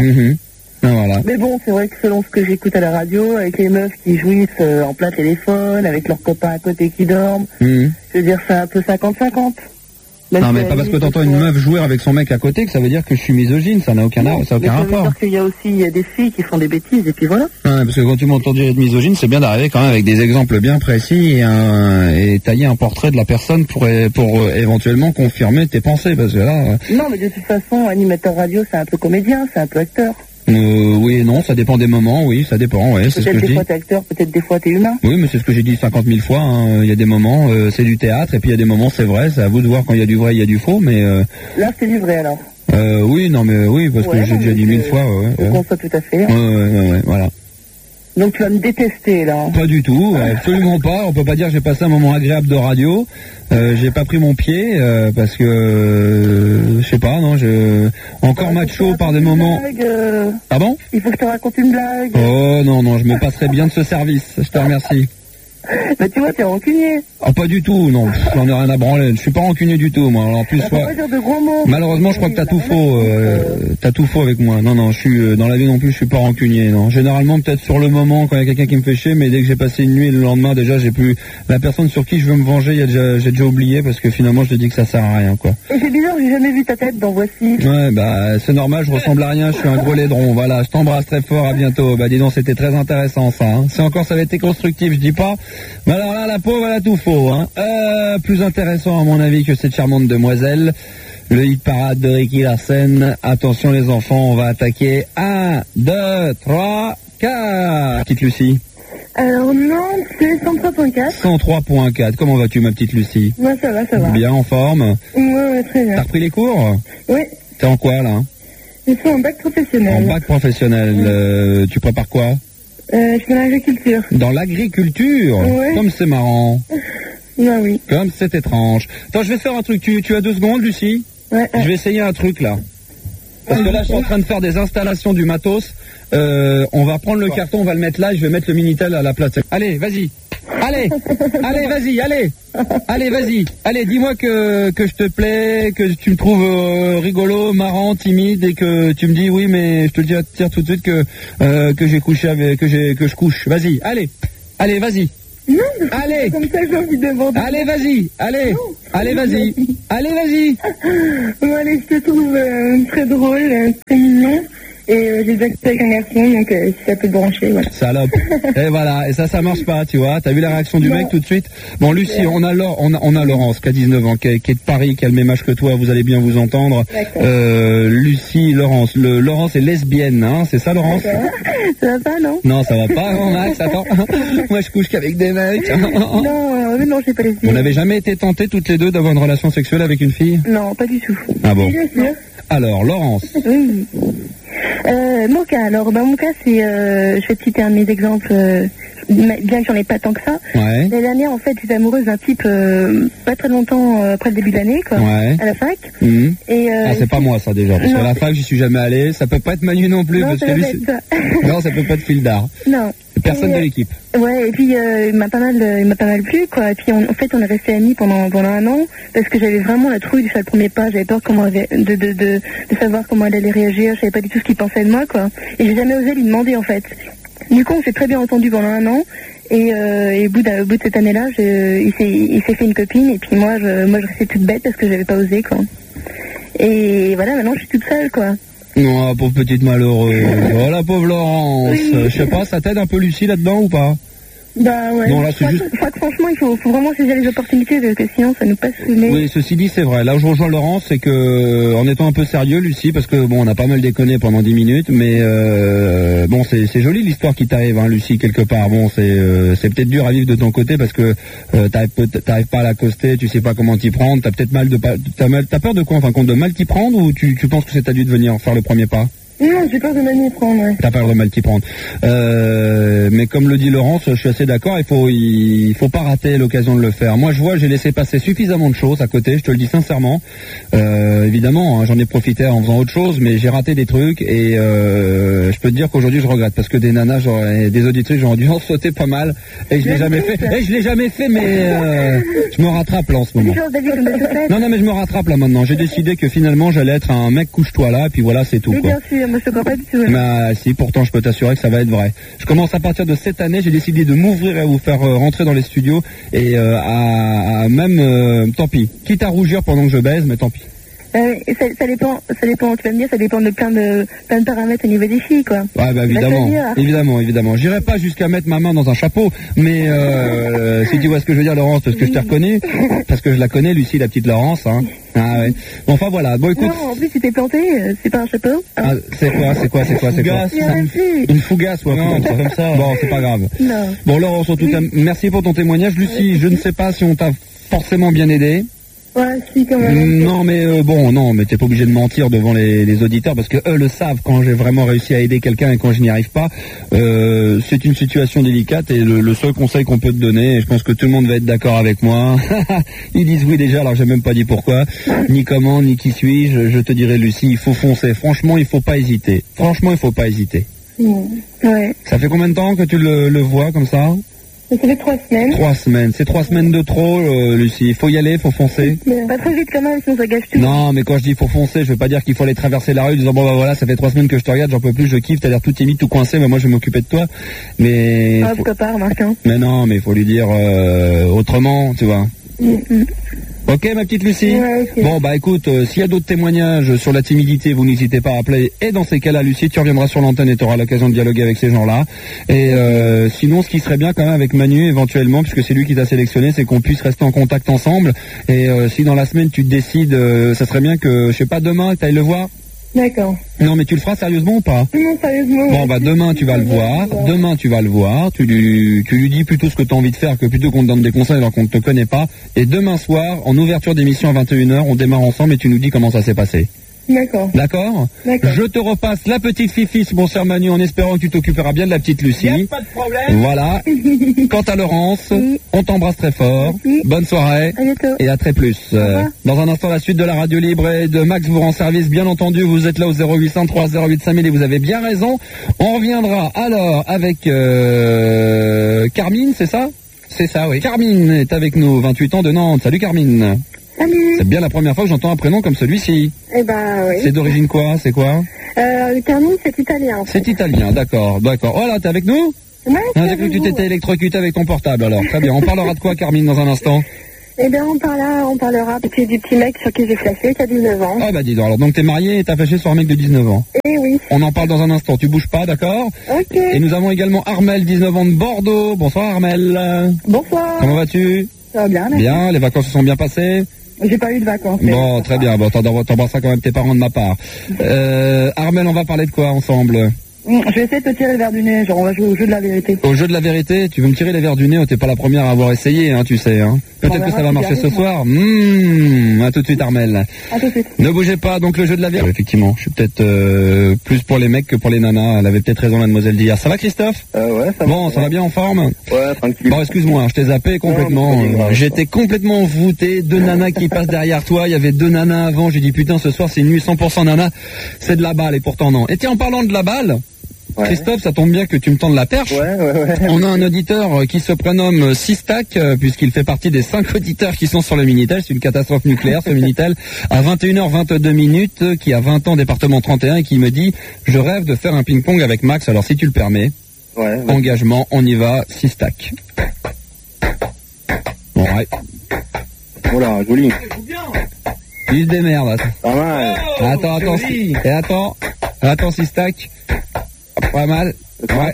Voilà. Mais bon, c'est vrai que selon ce que j'écoute à la radio, avec les meufs qui jouissent en plein téléphone, avec leurs copains à côté qui dorment, je veux dire, c'est un peu 50-50. Non, mais pas parce que t'entends une meuf jouer avec son mec à côté que ça veut dire que je suis misogyne, ça n'a aucun rapport. Ça veut dire qu'il y a aussi des filles qui font des bêtises, et puis voilà. Ouais, parce que quand tu m'entends dire être misogyne, c'est bien d'arriver quand même avec des exemples bien précis et tailler un portrait de la personne pour éventuellement confirmer tes pensées, parce que là... Non, mais de toute façon, animateur radio, c'est un peu comédien, c'est un peu acteur. Oui et non, ça dépend des moments, oui, ça dépend, ouais, c'est ce que je dis. Peut-être des fois t'es acteur, peut-être des fois t'es humain. Oui, mais c'est ce que j'ai dit 50 000 fois, hein. Il y a des moments, c'est du théâtre, et puis il y a des moments, c'est vrai, c'est à vous de voir quand il y a du vrai, il y a du faux, mais... Là, c'est du vrai, alors. Oui, non, mais oui, parce que j'ai déjà dit 1000 fois, ouais. Je conçois tout à fait. Ouais, voilà. Donc tu vas me détester, là. Pas du tout, absolument pas. On peut pas dire que j'ai passé un moment agréable de radio. J'ai pas pris mon pied parce que je sais pas, non, encore macho par des moments. Ah bon? Il faut que je te raconte une blague. Oh non, je me passerai bien de ce service. Je te remercie. Mais tu vois, t'es rancunier. Ah, pas du tout, non, j'en ai rien à branler. Je suis pas rancunier du tout, moi. Alors, en plus, faut pas dire de gros mots. Malheureusement, je crois que t'as tout faux. T'as tout faux avec moi. Non, je suis dans la vie non plus, je suis pas rancunier. Non, généralement peut-être sur le moment quand il y a quelqu'un qui me fait chier, mais dès que j'ai passé une nuit, le lendemain déjà, j'ai plus la personne sur qui je veux me venger. J'ai déjà oublié parce que finalement, je te dis que ça sert à rien, quoi. Et c'est bizarre, j'ai jamais vu ta tête dans Voici. Ouais, bah c'est normal, je ressemble à rien, je suis un gros laidron. Voilà, je t'embrasse très fort, à bientôt. Bah dis donc, c'était très intéressant ça. Hein. C'est encore, ça avait été constructif, je dis pas. Mais alors là, la pauvre, elle a tout faux. Hein. Plus intéressant à mon avis que cette charmante demoiselle. Le hit parade de Ricky Larsen. Attention les enfants, on va attaquer. 1, 2, 3, 4. Petite Lucie. Alors non, c'est 103.4. 103.4. Comment vas-tu ma petite Lucie? Ouais, ça va. Bien, en forme? Ouais, très bien. T'as repris les cours? Oui. T'es en quoi là? Je suis en bac professionnel. En bac professionnel. Tu prépares quoi? Je suis dans l'agriculture. Dans l'agriculture? Ouais. Comme c'est marrant. Ah oui. Comme c'est étrange. Attends, je vais faire un truc. Tu as 2 secondes, Lucie? Ouais. Je vais essayer un truc là. Parce que là, je suis en train de faire des installations du matos. On va prendre le carton, on va le mettre là, et je vais mettre le Minitel à la place. Allez, vas-y. Allez, vas-y, allez, vas-y. Allez, dis-moi que je te plais, que tu me trouves rigolo, marrant, timide, et que tu me dis oui, mais je te le dis tout de suite que j'ai couché avec, que je couche. Vas-y, allez, vas-y. Non, allez. Comme ça, j'ai envie de demander. Allez, vas-y. Allez, vas-y. Allez, vas-y. Bon, allez, je te trouve très drôle, très mignon. Et j'ai déjà fait avec un garçon, donc si ça peut brancher, voilà. Salope. Et voilà, et ça marche pas, tu vois. T'as vu la réaction du mec tout de suite. Bon, Lucie, on a Laurence qui a 19 ans, qui est de Paris, qui a le même âge que toi. Vous allez bien vous entendre. Lucie, Laurence. Laurence est lesbienne, hein. C'est ça, Laurence? Ça va pas, non? Non, ça va pas, non, Max. Attends. Moi, je couche qu'avec des mecs. Non, je sais pas lesbienne. Vous n'avez jamais été tentés toutes les deux d'avoir une relation sexuelle avec une fille? Non, pas du tout. Ah bon? Bien sûr. Alors, Laurence. Oui. Mon cas, alors, mon cas, c'est, je vais te citer un de mes exemples, bien que j'en ai pas tant que ça. Ouais. L'année dernière, en fait, j'étais amoureuse d'un type, pas très longtemps après le début de l'année, quoi. Ouais. À la fac. Mmh. Et, c'est pas moi, ça, déjà. Parce qu'à la fac, j'y suis jamais allé. Ça peut pas être Manu non plus, non, parce que lui, non, ça peut pas être Fildar. Non. Personne de l'équipe. Ouais, et puis il m'a pas mal plu, quoi. Et puis en fait, on est resté amis pendant un an parce que j'avais vraiment la trouille de faire le premier pas. J'avais peur de savoir comment elle allait réagir. Je savais pas du tout ce qu'il pensait de moi, quoi. Et j'ai jamais osé lui demander, en fait. Du coup, on s'est très bien entendu pendant un an. Et au bout de cette année-là, il s'est fait une copine. Et puis moi, je restais toute bête parce que j'avais pas osé, quoi. Et voilà, maintenant, je suis toute seule, quoi. Non, pauvre petite malheureuse. Oh la pauvre Laurence. Oui. Je sais pas, ça t'aide un peu Lucie là-dedans ou pas? Bah ouais. Non, là, c'est juste... Je crois que franchement, il faut vraiment saisir les opportunités parce que sinon ça nous passe sous le nez. Oui, ceci dit, c'est vrai. Là où je rejoins Laurence, c'est que, en étant un peu sérieux, Lucie, parce que bon, on a pas mal déconné pendant 10 minutes, mais bon, c'est joli l'histoire qui t'arrive, hein, Lucie, quelque part. Bon, c'est peut-être dur à vivre de ton côté parce que t'arrives pas à l'accoster, tu sais pas comment t'y prendre, t'as peut-être t'as peur de quoi, enfin, de mal t'y prendre, ou tu penses que c'est à lui de venir faire le premier pas? Non, j'ai peur de mal m'y prendre, ouais. T'as peur de mal t'y prendre. Mais comme le dit Laurence, je suis assez d'accord, il faut pas rater l'occasion de le faire. Moi, je vois, j'ai laissé passer suffisamment de choses à côté, je te le dis sincèrement. Évidemment, hein, j'en ai profité en faisant autre chose, mais j'ai raté des trucs et je peux te dire qu'aujourd'hui, je regrette parce que des nanas, des auditrices, j'aurais dû en sauter pas mal et je l'ai jamais fait. Et je l'ai jamais fait, mais je me rattrape là en ce moment. Non, mais je me rattrape là maintenant. J'ai décidé que finalement, j'allais être un mec couche-toi là, et puis voilà, c'est tout. Oui, quoi. Bien sûr. Moi, je te crois pas du tout. Bah, si, pourtant, je peux t'assurer que ça va être vrai. Je commence à partir de cette année, j'ai décidé de m'ouvrir et à vous faire rentrer dans les studios et tant pis. Quitte à rougir pendant que je baise, mais tant pis. Ça dépend, tu vas me dire, ça dépend de plein de paramètres au niveau des filles, quoi. Ouais, bah, évidemment. J'irai pas jusqu'à mettre ma main dans un chapeau, mais si tu vois ce que je veux dire, Laurence, parce que je t'ai reconnu, parce que je la connais, Lucie, la petite Laurence, hein. Ah ouais. Bon, enfin voilà. Bon, écoute. Non, en plus, tu t'es planté, c'est pas un chapeau. Ah, c'est quoi Une fougasse, ouais. Non, c'est comme ça. Bon, c'est pas grave. Non. Bon, Laurence, en tout cas, merci pour ton témoignage. Lucie, je ne sais pas si on t'a forcément bien aidé. Ouais, si, quand même. Non, mais mais t'es pas obligé de mentir devant les auditeurs parce que eux le savent quand j'ai vraiment réussi à aider quelqu'un et quand je n'y arrive pas. C'est une situation délicate et le seul conseil qu'on peut te donner, et je pense que tout le monde va être d'accord avec moi. Ils disent oui déjà, alors j'ai même pas dit pourquoi, ni comment, ni qui suis-je. Je te dirais, Lucie, il faut foncer. Franchement, il faut pas hésiter. Ouais. Ça fait combien de temps que tu le vois comme ça? Ça fait 3 semaines. 3 semaines. C'est 3 semaines de trop, Lucie. Il faut y aller, il faut foncer. Mais pas trop vite quand même, sinon ça gâche tout. Non, mais quand je dis faut foncer, je veux pas dire qu'il faut aller traverser la rue en disant bon bah voilà, ça fait 3 semaines que je te regarde, j'en peux plus, je kiffe, t'as l'air tout timide, tout coincé, mais moi je vais m'occuper de toi. Mais. Ah, pourquoi pas, remarque, hein. Mais non, mais il faut lui dire autrement, tu vois. Ok, ma petite Lucie. Ouais, okay. Bon, bah écoute, s'il y a d'autres témoignages sur la timidité, vous n'hésitez pas à appeler. Et dans ces cas-là, Lucie, tu reviendras sur l'antenne et tu auras l'occasion de dialoguer avec ces gens-là. Et sinon, ce qui serait bien quand même avec Manu, éventuellement, puisque c'est lui qui t'a sélectionné, c'est qu'on puisse rester en contact ensemble. Et si dans la semaine tu te décides, ça serait bien que, je sais pas, demain, tu ailles le voir. D'accord. Non, mais tu le feras sérieusement ou pas? Non, sérieusement. Bon, bah demain tu vas le voir. Tu lui dis plutôt ce que tu as envie de faire que plutôt qu'on te donne des conseils alors qu'on ne te connaît pas. Et demain soir, en ouverture d'émission à 21h, on démarre ensemble et tu nous dis comment ça s'est passé. D'accord. D'accord. D'accord. Je te repasse la petite Fifi, mon cher Manu, en espérant que tu t'occuperas bien de la petite Lucie. Y a pas de problème. Voilà. Quant à Laurence, on t'embrasse très fort. Bonne soirée. À bientôt. Et à très plus. Dans un instant, la suite de la radio libre et de Max vous rend service. Bien entendu, vous êtes là au 0800 308 5000 et vous avez bien raison. On reviendra alors avec Carmine, c'est ça? C'est ça, oui. Carmine est avec nous, 28 ans de Nantes. Salut Carmine. Salut. C'est bien la première fois que j'entends un prénom comme celui-ci. Eh ben, oui. C'est d'origine quoi? C'est quoi? Carmine, c'est italien. En fait. C'est italien, d'accord. Oh là, t'es avec nous? Ouais, On a cru que tu t'étais électrocuté avec ton portable, alors. Très bien. On parlera de quoi, Carmine, dans un instant? Eh bien, on parlera du petit mec sur qui j'ai flashé, qui a 19 ans. Ah bah dis donc, alors donc t'es marié et t'as fâché sur un mec de 19 ans. Eh oui. On en parle dans un instant, tu bouges pas, d'accord? Ok. Et nous avons également Armel, 19 ans de Bordeaux. Bonsoir Armel. Bonsoir. Comment vas-tu? Ça va bien, merci. Bien, les vacances se sont bien passées? J'ai pas eu de vacances. Bon, très bien, bon, t'embrasseras quand même tes parents de ma part. Armel, on va parler de quoi ensemble? Je vais essayer de te tirer le verre du nez, genre on va jouer au jeu de la vérité. Au jeu de la vérité, tu veux me tirer les verres du nez? T'es pas la première à avoir essayé, hein, tu sais. Hein. Peut-être que ça va marcher ce soir. À tout de suite, Armel. À tout de suite. Ne bougez pas, donc le jeu de la vérité. Effectivement, je suis peut-être plus pour les mecs que pour les nanas. Elle avait peut-être raison, mademoiselle d'hier. Ça va, Christophe? Ouais, ça va. Bon, ça va bien en forme? Ouais, tranquille. Bon, excuse-moi, je t'ai zappé complètement. Non, mais c'est pas grave, J'étais complètement voûté. 2 nanas qui passent derrière toi. Il y avait 2 nanas avant. J'ai dit, putain, ce soir, c'est une nuit 100% nana. C'est de la balle, et pourtant non. Et tiens, en parlant de la balle, Ouais. Christophe, ça tombe bien que tu me tendes la perche. Ouais. On a un auditeur qui se prénomme Sistac, puisqu'il fait partie des 5 auditeurs qui sont sur le Minitel. C'est une catastrophe nucléaire, ce Minitel, à 21h22 minutes, qui a 20 ans, département 31, et qui me dit, je rêve de faire un ping-pong avec Max, alors si tu le permets, engagement, on y va, Sistac. Bon, ouais. Voilà, joli. Il se démerde. Pas mal. Attends, Sistac. Pas mal. Ouais.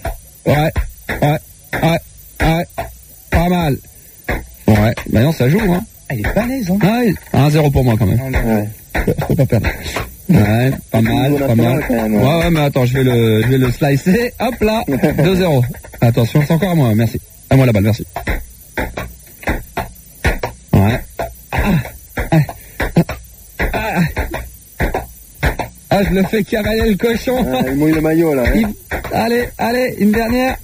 Pas mal. Ouais. Maintenant, ça joue, hein. Elle est balèze, hein. Ah, 1-0 pour moi, quand même. Ouais. Je peux pas perdre. Ouais, pas mal. Ouais, mais attends, je vais le slicer. Hop là. 2-0. Attention, c'est encore à moi, merci. À moi la balle, merci. Ouais. Ah, je le fais cavaler le cochon. Il mouille le maillot, là. Hein. Allez, une dernière.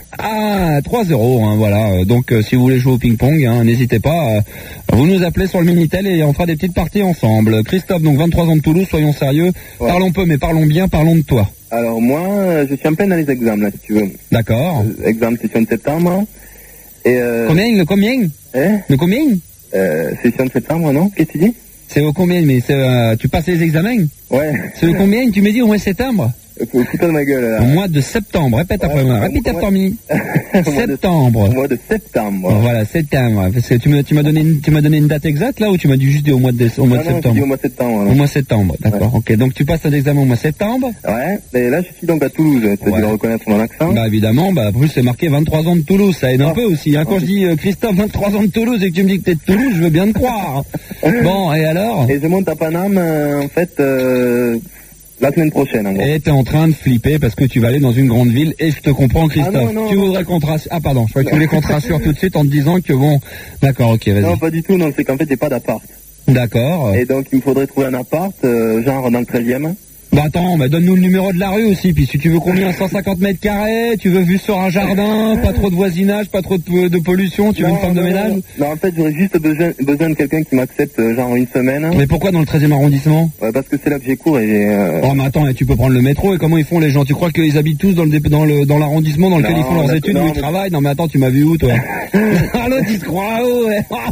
3-0, hein, voilà. Donc, si vous voulez jouer au ping-pong, hein, n'hésitez pas. Vous nous appelez sur le Minitel et on fera des petites parties ensemble. Christophe, donc 23 ans de Toulouse, soyons sérieux. Ouais. Parlons peu, mais parlons bien, parlons de toi. Alors, moi, je suis en plein dans les examens, là, si tu veux. D'accord. Examen session de septembre. Et Combien? Le combien? Session de septembre, non? Qu'est-ce que tu dis? C'est au combien? Mais tu passes les examens? Ouais. C'est au combien? Tu me dis au mois de septembre? Fous-toi de ma gueule, là. Au mois de septembre. Répète après moi. Répète après moi. Septembre. Au mois de septembre. Voilà, septembre. Parce que tu m'as donné une date exacte, là, ou tu m'as dit juste au mois de septembre? Au mois de septembre. Au mois de septembre, d'accord. Ouais. Ok, donc tu passes un examen au mois de septembre? Ouais. Et là, je suis donc à Toulouse. Tu as dû le reconnaître mon accent. Bah, évidemment. Bah, en plus, c'est marqué 23 ans de Toulouse. Ça aide un peu aussi. Hein. Quand je dis, Christophe, 23 ans de Toulouse et que tu me dis que t'es de Toulouse, je veux bien te croire. Bon, et alors? Et je monte à Paname, en fait, la semaine prochaine, en gros. Et t'es en train de flipper parce que tu vas aller dans une grande ville et je te comprends, Christophe. Tu voudrais qu'on te rassure. Ah, pardon, je croyais que tu voulais qu'on te rassure tout de suite en te disant que bon. D'accord, ok, vas-y. Non, pas du tout, non, c'est qu'en fait, j'ai pas d'appart. D'accord. Et donc, il me faudrait trouver un appart, genre dans le 13e. Bah attends, bah donne-nous le numéro de la rue aussi, puis si tu veux combien? 150 mètres carrés, tu veux vue sur un jardin, pas trop de voisinage, pas trop de pollution, tu veux une femme de ménage? Non, en fait, j'aurais juste besoin de quelqu'un qui m'accepte genre une semaine. Mais pourquoi dans le 13e arrondissement? Ouais, parce que c'est là que j'ai cours et Oh mais attends, tu peux prendre le métro, et comment ils font les gens? Tu crois qu'ils habitent tous dans l'arrondissement dans lequel ils font leurs études, où ils travaillent? Non mais attends, tu m'as vu où toi? Allô, tu te crois où?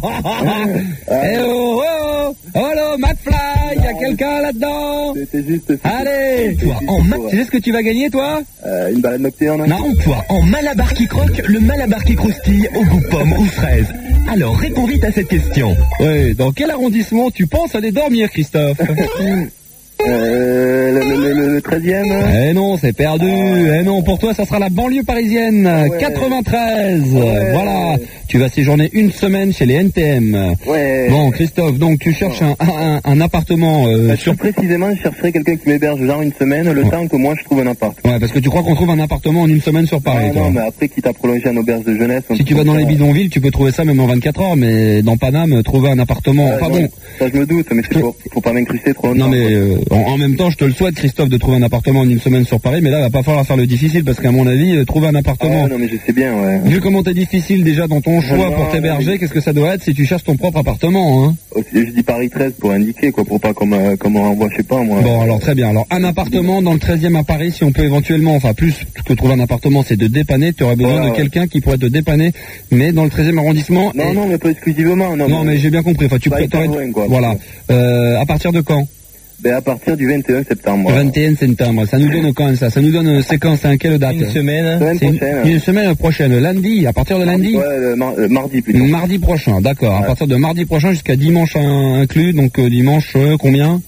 Eh oh, oh, oh, McFly, y a quelqu'un là-dedans? C'était juste... Allez, toi, tu sais ce que tu vas gagner, toi? Une balade nocturne. Non, toi, en malabar qui croque, le malabar qui croustille au goût pomme ou fraise. Alors, réponds vite à cette question. Oui, dans quel arrondissement tu penses aller dormir, Christophe? Le 13e. Eh non, c'est perdu. Eh non, pour toi, ça sera la banlieue parisienne. 93. Voilà. Tu vas séjourner une semaine chez les NTM. Ouais. Bon, Christophe, donc tu cherches un appartement sur... Précisément, je chercherais quelqu'un qui m'héberge genre une semaine, le temps que moi je trouve un appart. Ouais, parce que tu crois qu'on trouve un appartement en une semaine sur Paris, toi. Non, mais après, quitte à prolonger en auberge de jeunesse... Si tu vas dans les bidonvilles, tu peux trouver ça même en 24 heures, mais dans Paname, trouver un appartement... Enfin bon... Ça, je me doute, mais faut pas m'incruster trop longtemps. Non, mais en même temps, je te le souhaite, Christophe, de trouver un appartement en une semaine sur Paris, mais là, il va pas falloir faire le difficile, parce qu'à mon avis, trouver un appartement... non, mais je sais bien, ouais. Vu comment t'es difficile déjà dans ton choix pour t'héberger, qu'est-ce que ça doit être si tu cherches ton propre appartement, hein? Je dis Paris 13 pour indiquer, quoi, pour pas comme on renvoie, je sais pas, moi. Bon, alors très bien. Alors, un appartement dans le 13e à Paris, si on peut éventuellement, enfin, plus que trouver un appartement, c'est de dépanner, tu aurais besoin de quelqu'un qui pourrait te dépanner, mais dans le 13e arrondissement... Non, mais pas exclusivement, non, mais j'ai bien compris, enfin, tu pourrais... Voilà. À partir de quand? Ben, à partir du 21 septembre. 21 septembre. Ça nous donne quand, ça? Ça nous donne séquence, hein, quelle date? Une semaine. Une semaine prochaine. Lundi, à partir de lundi? Ouais, mardi plutôt. Mardi prochain, d'accord. Ouais. À partir de mardi prochain jusqu'à dimanche inclus, donc dimanche, combien?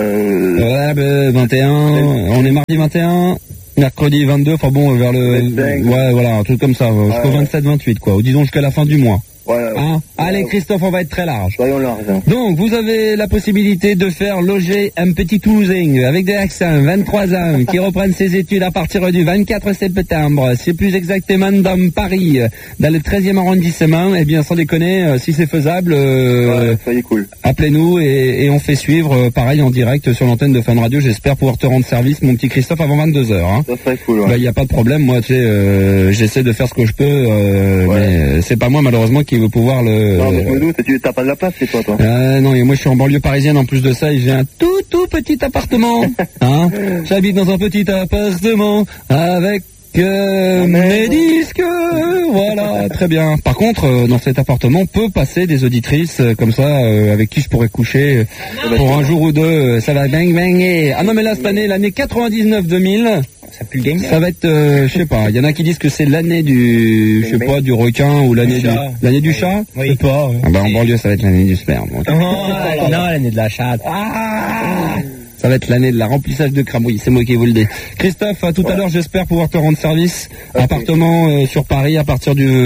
21, on est mardi 21, mercredi 22, enfin bon, vers le... 25. Ouais, voilà, un truc comme ça, jusqu'au 27-28, quoi. Ou disons jusqu'à la fin du mois. Voilà. Hein? Allez, Christophe, on va être très large. Soyons larges. Donc, vous avez la possibilité de faire loger un petit Toulousain avec des accents, 23 ans, qui reprennent ses études à partir du 24 septembre. C'est plus exactement dans Paris, dans le 13e arrondissement. Eh bien, sans déconner, si c'est faisable, soyez cool. Appelez-nous et on fait suivre, pareil, en direct sur l'antenne de Fun Radio. J'espère pouvoir te rendre service, mon petit Christophe, avant 22h. Hein. Ça serait cool, ouais. Bah, y a pas de problème. Moi, tu sais, j'essaie de faire ce que je peux, mais c'est pas moi, malheureusement, qui veut pouvoir le... Non, mais je me doute, tu t'as pas de la place, c'est toi. Non, et moi je suis en banlieue parisienne en plus de ça, et j'ai un tout petit appartement. Hein. J'habite dans un petit appartement avec mes disques. Voilà, très bien. Par contre, dans cet appartement peut passer des auditrices comme ça, avec qui je pourrais coucher pour un jour ou deux. Ça va bang banger. Ah non, mais là cette année, l'année 99-2000... Ça va être, je sais pas, il y en a qui disent que c'est l'année du, je sais pas, du requin ou l'année du chat. Oui. Je sais pas. Ah bah, en banlieue, ça va être l'année du sperme. Non, l'année de la chatte. Ça va être l'année de la remplissage de crabouilles, c'est moi qui vous le dis. Christophe, à tout à l'heure, j'espère pouvoir te rendre service. Appartement sur Paris à partir du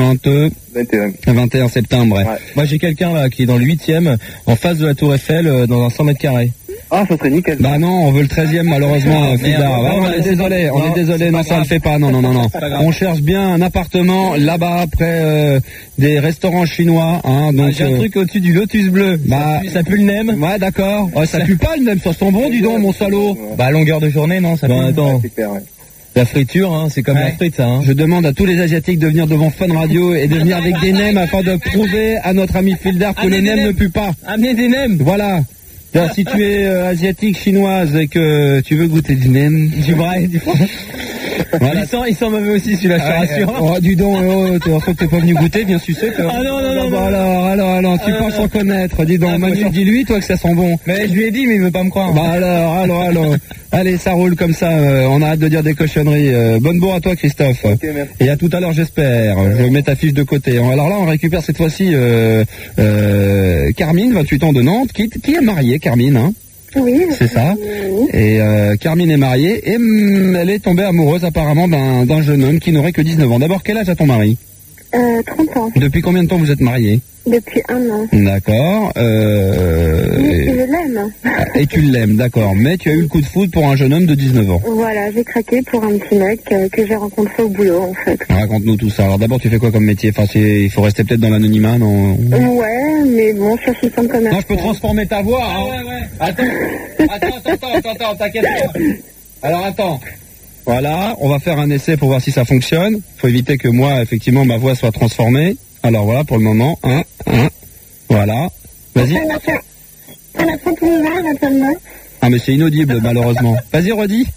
21 septembre. Ouais. Moi, j'ai quelqu'un là qui est dans le 8e, en face de la Tour Eiffel, dans un 100 mètres carrés. Ah, ça serait nickel. Bah non, on veut le 13e malheureusement, Fidar. On est désolé, non, ça le fait pas, non. On cherche bien un appartement là-bas, près des restaurants chinois, hein, donc... j'ai un truc au-dessus du Lotus Bleu, ça pue le nem. Ouais, d'accord. Ouais, ça pue pas le nem, ça sent bon, dis donc, mon salaud. Bah, à longueur de journée, non, ça pue. Attends. La friture, hein, c'est comme la frite, ça. Hein. Je demande à tous les Asiatiques de venir devant Fun Radio et de venir avec des nems afin de prouver à notre ami Fildar que les nems ne puent pas. Amenez des nems. Voilà. Alors, si tu es asiatique, chinoise et que tu veux goûter du nem, du vrai, du voilà. Il sent mauvais aussi celui-là, je te rassure. Oh, dis donc, en fait, t'es pas venu goûter, bien sucé. Ah non. Alors, tu penses en connaître. Dis donc, Manu, dis-lui, toi, que ça sent bon. Mais je lui ai dit, mais il veut pas me croire. Bah alors. Allez, ça roule comme ça, on arrête de dire des cochonneries. Bonne bourre à toi, Christophe. Okay, et à tout à l'heure, j'espère. Je mets ta fiche de côté. Alors là, on récupère cette fois-ci Carmine, 28 ans de Nantes, qui est mariée, Carmine, hein. Oui. C'est ça. Et Carmine est mariée et elle est tombée amoureuse apparemment d'un jeune homme qui n'aurait que 19 ans. D'abord, quel âge a ton mari? 30 ans. Depuis combien de temps vous êtes mariés? Depuis 1 an. D'accord. Je l'aime. Et tu l'aimes, d'accord. Mais tu as eu le coup de foudre pour un jeune homme de 19 ans. Voilà, j'ai craqué pour un petit mec que j'ai rencontré au boulot, en fait. Raconte-nous tout ça. Alors d'abord, tu fais quoi comme métier? Enfin, il faut rester peut-être dans l'anonymat, non? Ouais, mais bon, je suis assistante commerciale. Non, je peux transformer ta voix, hein. Ouais. Attends, t'inquiète pas. Alors attends. Voilà, on va faire un essai pour voir si ça fonctionne. Faut éviter que moi, effectivement, ma voix soit transformée. Alors voilà, pour le moment, voilà. Vas-y. On a 30 minutes actuellement. Ah, mais c'est inaudible, malheureusement. Vas-y, redis.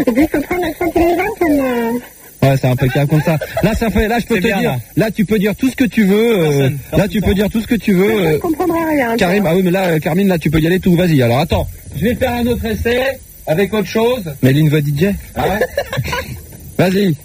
Ouais, c'est impeccable comme ça. Là, je peux te dire. Là, tu peux dire tout ce que tu veux. Là, tu peux dire tout ce que tu veux. Je comprendrai rien. Karim, ah oui, mais là, Carmine, là, tu peux y aller tout. Vas-y. Alors, attends. Je vais faire un autre essai avec autre chose. Mais une voix DJ. Ah ouais. Vas-y.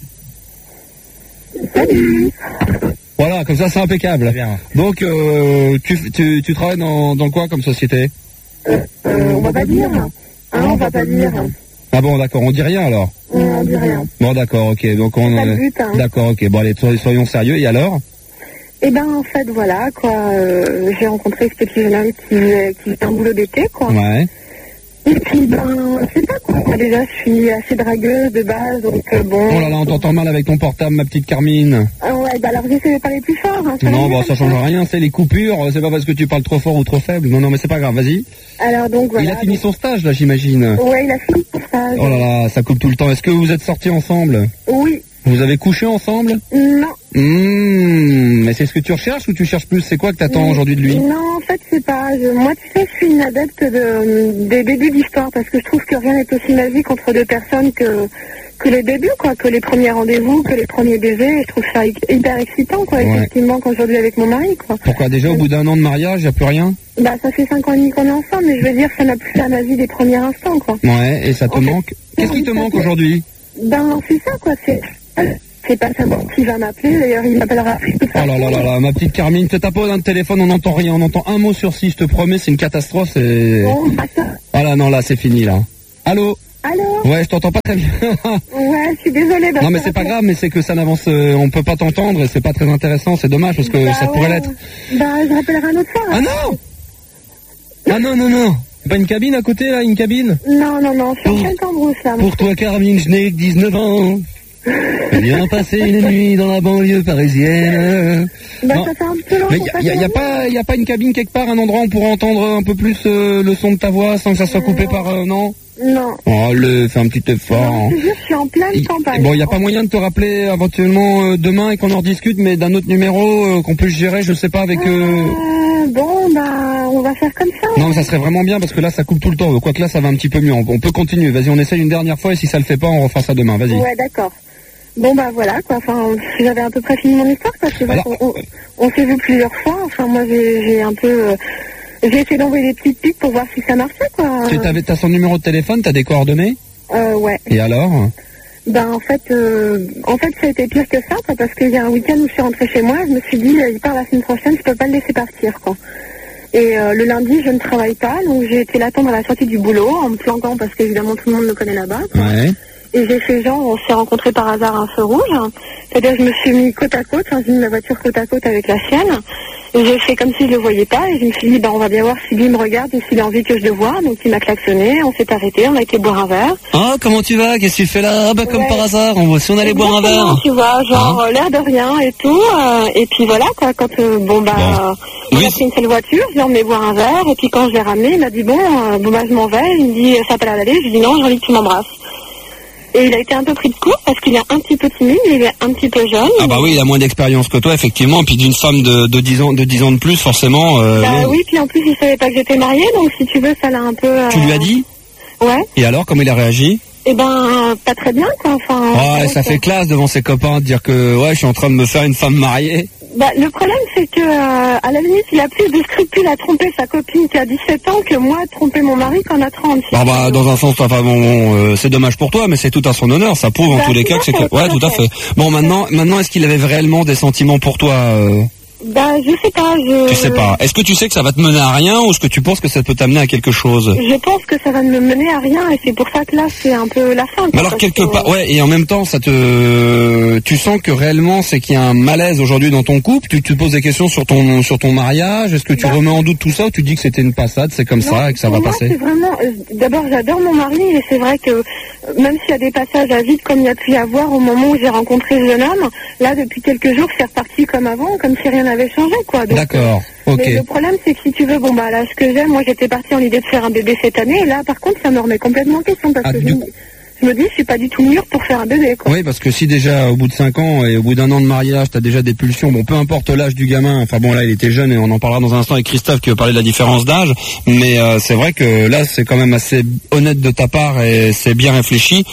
Salut. Voilà, comme ça, c'est impeccable. Donc, tu travailles dans quoi comme société? On va pas dire. On va pas dire. Ah bon, d'accord, on dit rien alors? On dit rien. Bon, d'accord, ok, donc on... C'est pas le but, hein. D'accord, ok, bon allez, soyons sérieux, et alors? Eh ben, en fait, voilà, quoi, j'ai rencontré ce petit jeune homme qui fait un boulot d'été, quoi. Ouais. Et puis, je sais pas, quoi. Moi, déjà, je suis assez dragueuse de base, donc bon... Oh là là, on t'entend mal avec ton portable, ma petite Carmine. Ouais, alors j'essaie de parler plus fort, hein. Non, bon, ça change rien, c'est les coupures, c'est pas parce que tu parles trop fort ou trop faible. Non, mais c'est pas grave, vas-y. Alors, donc, voilà. Il a fini son stage, là, j'imagine. Ouais, il a fini son stage. Oh là là, ça coupe tout le temps. Est-ce que vous êtes sortis ensemble? Oui. Vous avez couché ensemble? Non. Mais c'est ce que tu recherches ou tu cherches plus? C'est quoi que t'attends aujourd'hui de lui? Non, en fait, c'est pas... Moi, tu sais, je suis une adepte des débuts d'histoire, parce que je trouve que rien n'est aussi magique entre deux personnes que les débuts, quoi, que les premiers rendez-vous, que les premiers baisers. Je trouve ça hyper excitant, quoi, Ouais. effectivement, quand je vis avec mon mari, quoi. Pourquoi déjà au bout d'un an de mariage, y a plus rien? Bah, ça fait 5 ans et demi qu'on est ensemble, mais je veux dire, ça n'a plus la magie des premiers instants, quoi. Ouais, et ça te manque? Qu'est-ce qui te manque aujourd'hui? Ben, c'est ça, quoi, c'est pas savoir qui va m'appeler, d'ailleurs, il m'appellera. Oh là là là là, ma petite Carmine, te tape un téléphone, on n'entend rien, on entend un mot sur 6, je te promets, c'est une catastrophe, c'est... Bon, attends. Ah là, non, là, c'est fini, là. Allô? Allô? Ouais, je t'entends pas très bien. Ouais, je suis désolée. Non, mais c'est pas grave, mais c'est que ça n'avance, on peut pas t'entendre, et c'est pas très intéressant, c'est dommage, parce que ça pourrait l'être. Bah, je rappellerai un autre fois. Ah non! Ah non, non, non! Pas une cabine à côté, là, une cabine? Non, je suis en pleine cambrousse, là. Pour toi, Carmine, je n'ai que 19 ans. Viens passer une nuit dans la banlieue parisienne. Bah, Non. ça fait un peu long. Mais y a pas une cabine quelque part, un endroit où on pourrait entendre un peu plus le son de ta voix sans que ça soit coupé par... non? Non. Oh, fais un petit effort. Non, je te jure, je suis en pleine campagne. Bon, il n'y a pas moyen de te rappeler éventuellement demain et qu'on en rediscute, mais d'un autre numéro qu'on puisse gérer, je sais pas, avec... Bon, bah, on va faire comme ça. Non, mais ça serait vraiment bien parce que là, ça coupe tout le temps. Quoique là, ça va un petit peu mieux. On peut continuer. Vas-y, on essaye une dernière fois et si ça le fait pas, on refera ça demain. Vas-y. Ouais, d'accord. Bon, bah voilà, quoi. Enfin, j'avais à peu près fini mon histoire parce que on s'est vu plusieurs fois. Enfin, moi, j'ai un peu... j'ai essayé d'envoyer des petites piques pour voir si ça marchait, quoi. T'as son numéro de téléphone, t'as des coordonnées? Ouais. Et alors? Ben, en fait, ça a été pire que ça, quoi, parce qu'il y a un week-end où je suis rentrée chez moi, je me suis dit, il part la semaine prochaine, je peux pas le laisser partir, quoi. Et le lundi, je ne travaille pas, donc j'ai été l'attendre à la sortie du boulot, en me planquant, parce qu'évidemment, tout le monde me connaît là-bas. Ouais. Et j'ai fait genre, on s'est rencontrés par hasard à un feu rouge. C'est-à-dire, je me suis mis côte à côte, j'ai mis ma voiture côte à côte avec la sienne. Et j'ai fait comme si je le voyais pas. Et je me suis dit, on va bien voir si lui me regarde ou s'il a envie que je le voie. Donc, il m'a klaxonné, on s'est arrêté, on a été boire un verre. Ah, comment tu vas? Qu'est-ce que tu fais là? Ah, bah, comme par hasard, si on allait boire un verre. Tu vois, genre, l'air de rien et tout. Et puis voilà, quoi, quand, on a pris une seule voiture, je lui ai emmené boire un verre. Et puis quand je l'ai ramené, il m'a dit, je m'en vais. Il me dit, ça peut aller. Je lui ai dit, non, j'ai envie que tu m'embrasses. Et il a été un peu pris de court parce qu'il est un petit peu timide, il est un petit peu jeune. Ah bah oui, il a moins d'expérience que toi, effectivement. Puis d'une femme de 10 ans de plus, forcément. Oui, puis en plus, il savait pas que j'étais mariée, donc si tu veux, ça l'a un peu... Tu lui as dit? Ouais. Et alors, comment il a réagi? Eh ben, pas très bien, quoi. Enfin, ouais, ça fait classe devant ses copains de dire que, je suis en train de me faire une femme mariée. Bah, le problème, c'est que, à la limite, il a plus de scrupules à tromper sa copine qui a 17 ans que moi, tromper mon mari qui en a 30. Dans un sens, c'est dommage pour toi, mais c'est tout à son honneur. Ça prouve en tous les cas que c'est que... Ouais, tout à fait. Bon, maintenant, est-ce qu'il avait réellement des sentiments pour toi Bah, je sais pas, Tu sais pas. Est-ce que tu sais que ça va te mener à rien ou est-ce que tu penses que ça peut t'amener à quelque chose? Je pense que ça va me mener à rien et c'est pour ça que là, c'est un peu la fin. Mais alors, quelque part, et en même temps, tu sens que réellement, c'est qu'il y a un malaise aujourd'hui dans ton couple. Tu te poses des questions sur ton mariage. Est-ce que tu remets en doute tout ça ou tu dis que c'était une passade, c'est comme ça et que ça va passer? C'est vraiment, d'abord, j'adore mon mari et c'est vrai que même s'il y a des passages à vide comme il y a pu y avoir au moment où j'ai rencontré ce jeune homme, là, depuis quelques jours, c'est reparti comme avant, comme si rien n'avait changé, quoi. D'accord, ok. Mais le problème, c'est que si tu veux, là, ce que j'aime, moi, j'étais partie en l'idée de faire un bébé cette année, et là, par contre, ça me remet complètement en question, parce que je me dis, je suis pas du tout mûre pour faire un bébé, quoi. Oui, parce que si déjà, au bout de 5 ans et au bout d'un an de mariage, t'as déjà des pulsions, peu importe l'âge du gamin, enfin bon, là, il était jeune et on en parlera dans un instant avec Christophe qui va parler de la différence d'âge, mais c'est vrai que là, c'est quand même assez honnête de ta part et c'est bien réfléchi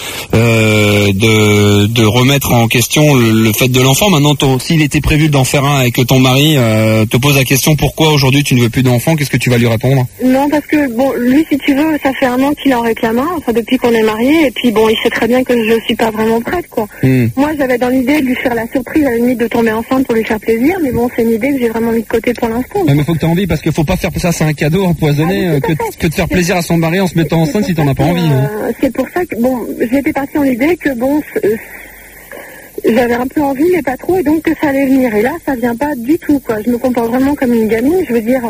de remettre en question le fait de l'enfant. Maintenant, s'il était prévu d'en faire un et que ton mari te pose la question pourquoi aujourd'hui tu ne veux plus d'enfant, qu'est-ce que tu vas lui répondre? Non, parce que, lui, si tu veux, ça fait 1 an qu'il en réclame un, enfin, depuis qu'on est mariés, et puis bon, il sait très bien que je suis pas vraiment prête, quoi. Moi, j'avais dans l'idée de lui faire la surprise, à la limite, de tomber enceinte pour lui faire plaisir, mais bon, c'est une idée que j'ai vraiment mis de côté pour l'instant. Ouais, mais faut que t'aies envie, parce qu'il faut pas faire ça, c'est un cadeau empoisonné, que de faire plaisir à son mari en se mettant enceinte si t'en as pas envie. Hein. C'est pour ça que, bon, j'étais partie en l'idée que, bon, j'avais un peu envie, mais pas trop, et donc que ça allait venir. Et là, ça vient pas du tout, quoi. Je me comporte vraiment comme une gamine. Je veux dire,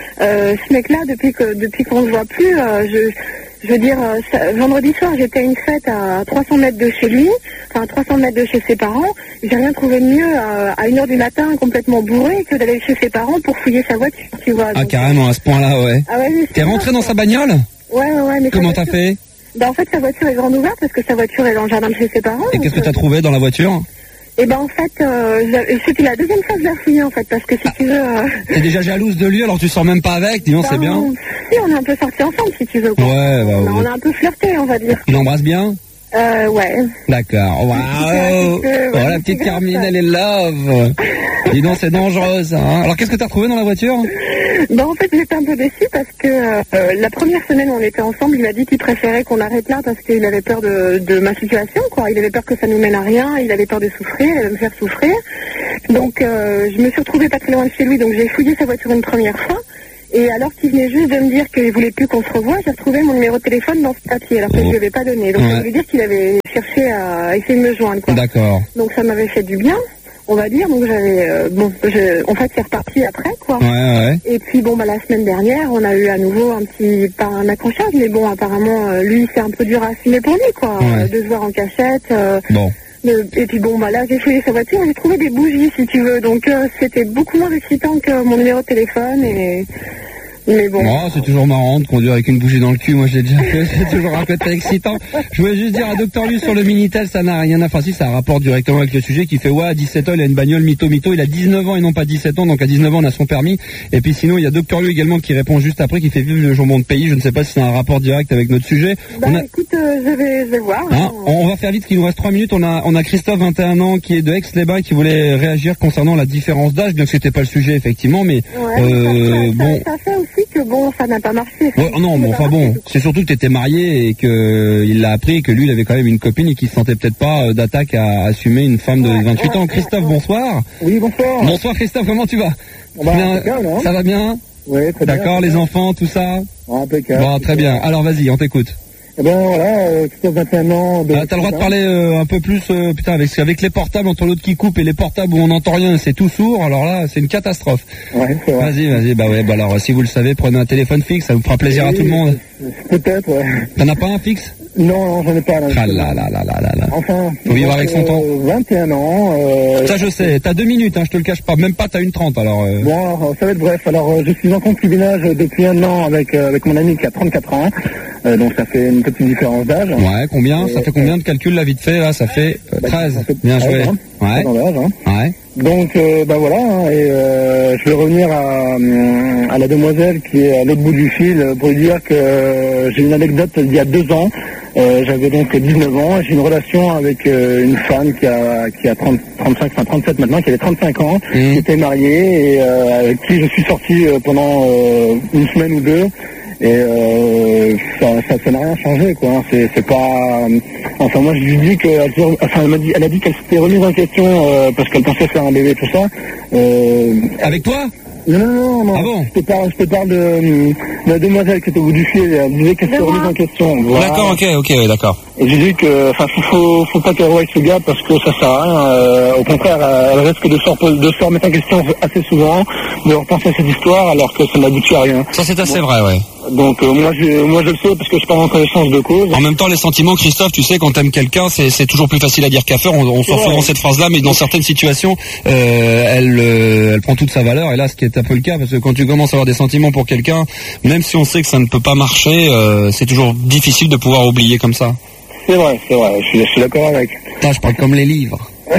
ce mec-là, depuis qu'on se voit plus, je veux dire, vendredi soir, j'étais à une fête à 300 mètres de chez lui, enfin 300 mètres de chez ses parents. J'ai rien trouvé de mieux à 1h du matin, complètement bourré, que d'aller chez ses parents pour fouiller sa voiture, tu vois. Ah, carrément, à ce point-là, ouais. Ah ouais, t'es rentré dans sa bagnole? Ouais, mais comment t'as fait? Bah en fait, sa voiture est grande ouverte parce que sa voiture est dans le jardin de chez ses parents. Et qu'est-ce que t'as trouvé dans la voiture? Et ben en fait, c'était la deuxième fois que je l'ai fouillé en fait, parce que si tu veux... T'es déjà jalouse de lui alors tu sors même pas avec, dis donc, c'est bien. Si, on est un peu sortis ensemble si tu veux. Quoi. Ouais, bah, on a un peu flirté, on va dire. Il embrasse bien? Ouais. D'accord. Waouh. Oh, la petite Carmine, elle est love. Dis donc, c'est dangereux ça. Hein. Alors qu'est-ce que t'as retrouvé dans la voiture? Ben en fait, j'étais un peu déçue parce que la première semaine où on était ensemble, il m'a dit qu'il préférait qu'on arrête là parce qu'il avait peur de ma situation, quoi. Il avait peur que ça nous mène à rien, il avait peur de souffrir, il allait me faire souffrir. Donc je me suis retrouvée pas très loin de chez lui, donc j'ai fouillé sa voiture une première fois. Et alors qu'il venait juste de me dire qu'il voulait plus qu'on se revoie, j'ai retrouvé mon numéro de téléphone dans ce papier, alors que je lui avais pas donné. Donc ça veut dire qu'il avait cherché à essayer de me joindre, quoi. D'accord. Donc ça m'avait fait du bien, on va dire. Donc j'avais, en fait c'est reparti après, quoi. Ouais. Et puis bon, bah la semaine dernière, on a eu à nouveau un accrochage, mais bon, apparemment, lui c'est un peu dur à assumer pour lui, quoi. De se voir en cachette. Bon. Et puis bon, bah là j'ai fouillé sa voiture, j'ai trouvé des bougies si tu veux, donc c'était beaucoup moins excitant que mon numéro de téléphone mais bon. Oh, c'est toujours marrant de conduire avec une bougie dans le cul, moi je l'ai déjà fait, c'est toujours un côté excitant. Je voulais juste dire à Dr Lu sur le Minitel, ça n'a rien à... Enfin si, ça rapporte directement avec le sujet qui fait ouais, à 17 ans il a une bagnole mytho, il a 19 ans et non pas 17 ans, donc à 19 ans on a son permis. Et puis sinon il y a Dr Lu également qui répond juste après, qui fait vivre le jambon de pays, je ne sais pas si c'est un rapport direct avec notre sujet. Écoute, je vais voir. On va faire vite, qu'il nous reste 3 minutes, on a Christophe, 21 ans, qui est de Aix-les-Bains, qui voulait réagir concernant la différence d'âge, bien que c'était pas le sujet effectivement, mais ça fait aussi que bon, ça n'a pas marché. Ouais, non, mais enfin bon, c'est surtout que t'étais marié et que il l'a appris et que lui il avait quand même une copine et qu'il se sentait peut-être pas d'attaque à assumer une femme de 28 ans. Christophe, bonsoir. Oui, bonsoir. Bonsoir Christophe, comment tu vas? Ça va bien? Oui, très bien. D'accord, les enfants, tout ça? Impeccable. Bon, très bien. Alors vas-y, on t'écoute. Eh ben voilà, Christophe, 21 ans. T'as le droit de parler un peu plus, putain, avec les portables, entre l'autre qui coupe et les portables où on n'entend rien, c'est tout sourd, alors là, c'est une catastrophe. Ouais, c'est vrai. Vas-y, bah alors, si vous le savez, prenez un téléphone fixe, ça vous fera plaisir à tout le monde. Peut-être, ouais. T'en as pas un fixe? Non, j'en ai pas. Ah là. Enfin. Faut vivre avec son temps. 21 ans. Ça, je sais. T'as 2 minutes, hein, je te le cache pas. Même pas, t'as 1:30, alors. Bon, alors, ça va être bref. Alors, je suis en concubinage depuis 1 an avec mon ami qui a 34 ans. Donc, ça fait une petite différence d'âge. Ouais, combien? Ça fait combien de calculs, là, vite fait, là? Ça fait 13. Ça fait bien joué. Ouais. Ouais. Donc, voilà. Et je vais revenir à la demoiselle qui est à l'autre bout du fil pour lui dire que j'ai une anecdote d'il y a 2 ans. J'avais donc 19 ans et j'ai une relation avec une femme qui a 37 maintenant, qui avait 35 ans, qui était mariée et avec qui je suis sorti pendant une semaine ou 2. Et ça n'a rien changé, quoi. C'est pas. Enfin, moi, je lui dis que. Elle a dit qu'elle s'était remise en question parce qu'elle pensait faire un bébé, tout ça. Avec toi? Non. Ah bon? Je te parle de la demoiselle qui était au bout du fil. Elle disait qu'elle s'était remise en question. Voilà. D'accord, ok, d'accord. Et j'ai dit que, faut pas qu'elle revoie ce gars parce que ça sert à rien. Au contraire, elle risque de se remettre en question assez souvent, de repenser à cette histoire alors que ça n'aboutit à rien. Ça, c'est assez vrai, ouais. Donc moi je le sais parce que je parle en connaissance de cause. En même temps, les sentiments, Christophe, tu sais, quand t'aimes quelqu'un, c'est toujours plus facile à dire qu'à faire. On sort souvent cette phrase-là, mais dans certaines situations, elle prend toute sa valeur. Et là, ce qui est un peu le cas, parce que quand tu commences à avoir des sentiments pour quelqu'un, même si on sait que ça ne peut pas marcher, c'est toujours difficile de pouvoir oublier comme ça. C'est vrai, je suis d'accord avec. Putain, je parle comme les livres.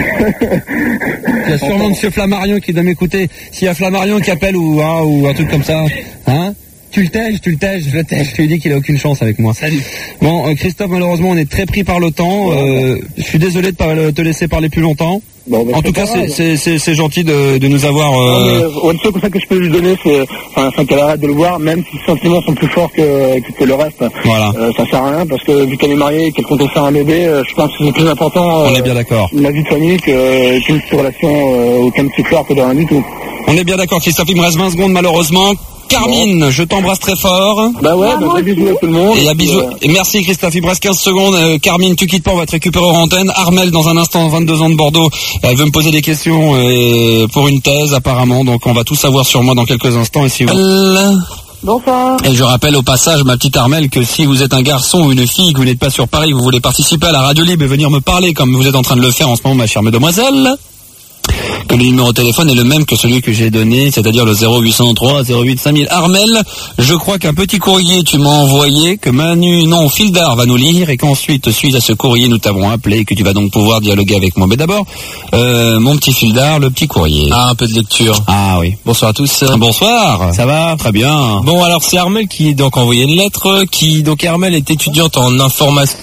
Il y a sûrement Monsieur Flammarion qui doit m'écouter. S'il y a Flammarion qui appelle ou un truc comme ça, hein? tu le tèges, je le lui dis qu'il a aucune chance avec moi. Salut. Bon, Christophe, malheureusement, on est très pris par le temps. Je suis désolé de pas te laisser parler plus longtemps. Bon, en tout cas, c'est gentil de nous avoir... Non, mais, le seul conseil que je peux lui donner, c'est qu'elle arrête de le voir, même si ses sentiments sont plus forts que le reste. Voilà. Ça sert à rien, parce que vu qu'elle est mariée et qu'elle compte faire un bébé, je pense que c'est plus important... on est bien d'accord. La vie de famille qu'une relation aucun petit fleur que de rien du tout. On est bien d'accord, Christophe, il me reste 20 secondes malheureusement. Carmine, je t'embrasse très fort. Bah ouais, bah bisous à tout le monde. Et à bisous. Et merci Christophe, il me reste 15 secondes. Carmine, tu quittes pas, on va te récupérer en antenne. Armel, dans un instant, 22 ans de Bordeaux, elle veut me poser des questions pour une thèse apparemment, donc on va tout savoir sur moi dans quelques instants. Et si vous... Bonsoir. Et je rappelle au passage, ma petite Armel, que si vous êtes un garçon ou une fille, que vous n'êtes pas sur Paris, vous voulez participer à la radio libre et venir me parler comme vous êtes en train de le faire en ce moment, ma chère mademoiselle, que le numéro de téléphone est le même que celui que j'ai donné, c'est-à-dire le 0803 08 5000. Armel, je crois qu'un petit courrier tu m'as envoyé, que Fildar va nous lire, et qu'ensuite, suite à ce courrier, nous t'avons appelé, et que tu vas donc pouvoir dialoguer avec moi. Mais d'abord, mon petit Fildar, le petit courrier. Ah, un peu de lecture. Ah oui. Bonsoir à tous. Bonsoir. Ça va? Très bien. Bon, alors c'est Armel qui est donc envoyé une lettre, Armel est étudiante en information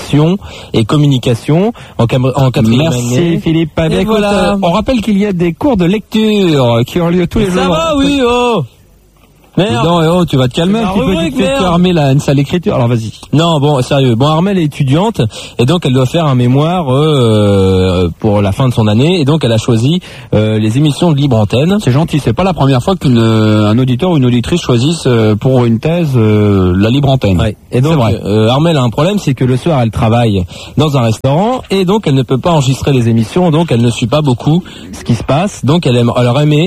et communication en quatrième année. Merci Philippe. Et voilà. On rappelle qu'il y a des cours de lecture qui ont lieu tous les jours. Ça va, oui, oh. Merde. Non, tu vas te calmer un petit peu, tu fais Armel a une sale écriture, alors vas-y. Non, bon, sérieux. Bon, Armel est étudiante, et donc elle doit faire un mémoire pour la fin de son année, et donc elle a choisi les émissions de Libre Antenne. C'est gentil, c'est pas la première fois qu'un auditeur ou une auditrice choisisse pour une thèse la Libre Antenne. Ouais. Et donc, Armel a un problème, c'est que le soir elle travaille dans un restaurant, et donc elle ne peut pas enregistrer les émissions, donc elle ne suit pas beaucoup ce qui se passe, donc elle aurait aimé,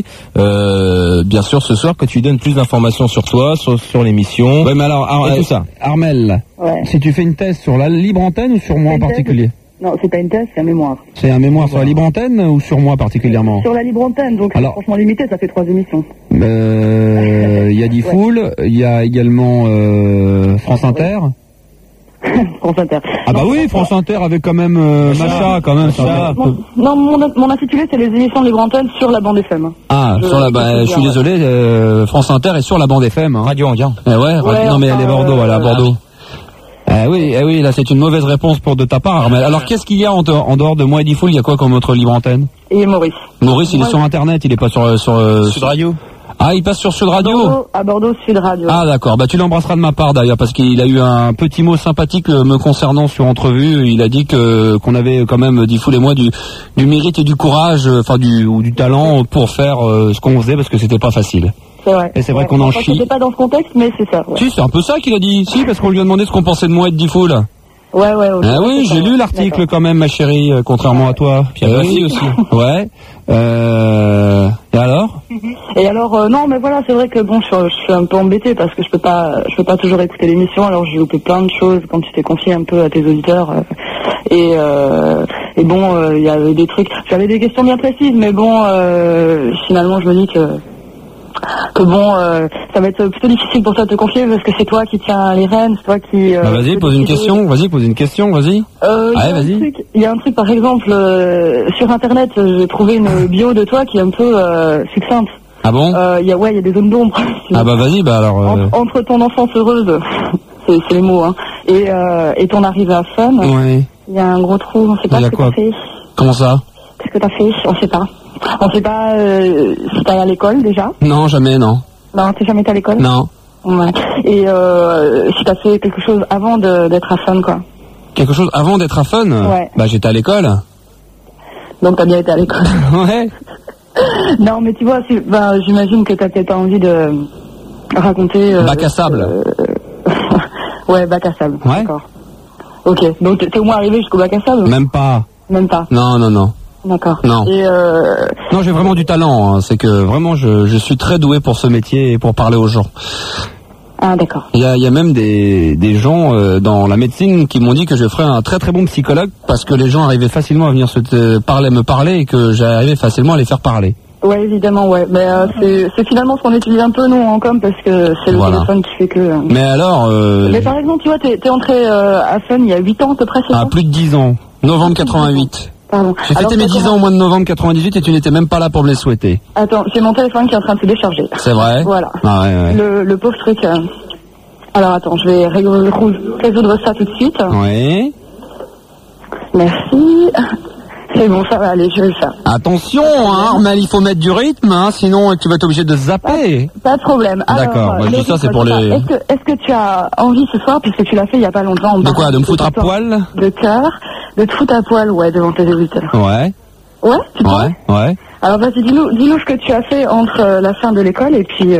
bien sûr, ce soir que tu donnes plus d'informations sur toi, sur l'émission. Ouais, mais alors, tout ça. Armel, si tu fais une thèse sur la Libre Antenne ou sur moi en particulier? Non, c'est pas une thèse, c'est un mémoire. C'est un mémoire sur la Libre Antenne ou sur moi particulièrement? Sur la Libre Antenne, donc alors, franchement limité, ça fait 3 émissions. Il y a Diffoul, il y a également France Inter. France Inter. Ah bah oui, France Inter avec quand même Macha, quand même. Ça. Non, mon intitulé c'est les émissions de Libre Antenne sur la bande FM. Ah, je suis désolé, France Inter est sur la bande FM. Hein. Radio Anguin. Non mais elle est Bordeaux, elle est à Bordeaux. Oui, là c'est une mauvaise réponse de ta part, Armel. Alors qu'est-ce qu'il y a en dehors de moi et Diffoul? Il y a quoi comme autre Libre Antenne? Et Maurice. Maurice, il est sur Internet, il est pas sur Sud Radio. Ah, il passe sur Sud Radio? À Bordeaux, Sud Radio. Ah, d'accord. Bah, tu l'embrasseras de ma part, d'ailleurs, parce qu'il a eu un petit mot sympathique me concernant sur Entrevue. Il a dit qu'on avait quand même, Diffoul et moi, du mérite et du courage, du talent pour faire ce qu'on faisait, parce que c'était pas facile. C'est vrai. Et c'est vrai qu'on en chie. C'était pas dans ce contexte, mais c'est ça. Ouais. Si, c'est un peu ça qu'il a dit. Si, parce qu'on lui a demandé ce qu'on pensait de moi et de Diffoul. Ouais. Ah oui, j'ai lu l'article quand même, ma chérie, contrairement à toi. Puis oui aussi. Ouais. Et alors? Et alors, non, mais voilà, c'est vrai que bon, je suis un peu embêtée parce que je peux pas toujours écouter l'émission. Alors j'ai loupé plein de choses quand tu t'es confié un peu à tes auditeurs. Et bon, il y avait des trucs. J'avais des questions bien précises, mais bon, finalement, je me dis que bon, ça va être plutôt difficile pour toi de te confier parce que c'est toi qui tiens les rênes, c'est toi qui... vas-y, pose une question, vas-y. Il y a un truc, par exemple, sur Internet, j'ai trouvé une bio de toi qui est un peu succincte. Ah bon? Il y a des zones d'ombre. Ah bah vas-y, bah alors... Entre ton enfance heureuse, c'est les mots, hein, et ton arrivée à Fun, il y a un gros trou, on sait pas ce que t'as fait. Comment ça? Qu'est-ce que t'as fait? On sait pas. On sait pas si t'es à l'école déjà. Non, jamais, non. Non, t'es jamais été à l'école? Non. Ouais. Et si t'as fait quelque chose avant d'être à Fun, quoi. Quelque chose avant d'être à Fun? Ouais. Bah j'étais à l'école. Donc t'as bien été à l'école. Ouais. Non, mais tu vois, j'imagine que t'as peut-être envie de raconter... bac à sable. Ouais, bac à sable. Ouais. D'accord. Ok, donc t'es au moins arrivé jusqu'au bac à sable? Même pas. Même pas? Non. D'accord. Non. Et non, j'ai vraiment du talent. Hein. C'est que vraiment, je suis très doué pour ce métier et pour parler aux gens. Ah, d'accord. Il y a même des gens dans la médecine qui m'ont dit que je ferais un très très bon psychologue parce que les gens arrivaient facilement à venir me parler et que j'arrivais facilement à les faire parler. Ouais, évidemment, ouais. Mais c'est finalement ce qu'on utilise un peu nous en com parce que c'est le téléphone qui fait que... Mais alors... Mais par exemple, tu vois, t'es entré à Fun il y a 8 ans à peu près, c'est ça? Plus de 10 ans. Novembre 88. Pardon. J'ai fêté mes 10 ans au mois de novembre 98 et tu n'étais même pas là pour me les souhaiter. Attends, j'ai mon téléphone qui est en train de se décharger. C'est vrai? Voilà. Ah ouais. Le pauvre truc. Alors attends, je vais résoudre ça tout de suite. Oui. Merci. C'est bon, ça va aller, je vais le faire. Attention, hein, Armel, il faut mettre du rythme, hein, sinon tu vas être obligé de zapper. Pas de problème. D'accord, moi je dis ça, c'est pour les... Est-ce que tu as envie ce soir, puisque tu l'as fait il y a pas longtemps... De quoi, de me foutre à poil? De cœur, de te foutre à poil, ouais, devant tes auditeurs. Ouais. Ouais, tu peux? Ouais. Alors vas-y, dis-nous ce que tu as fait entre la fin de l'école et puis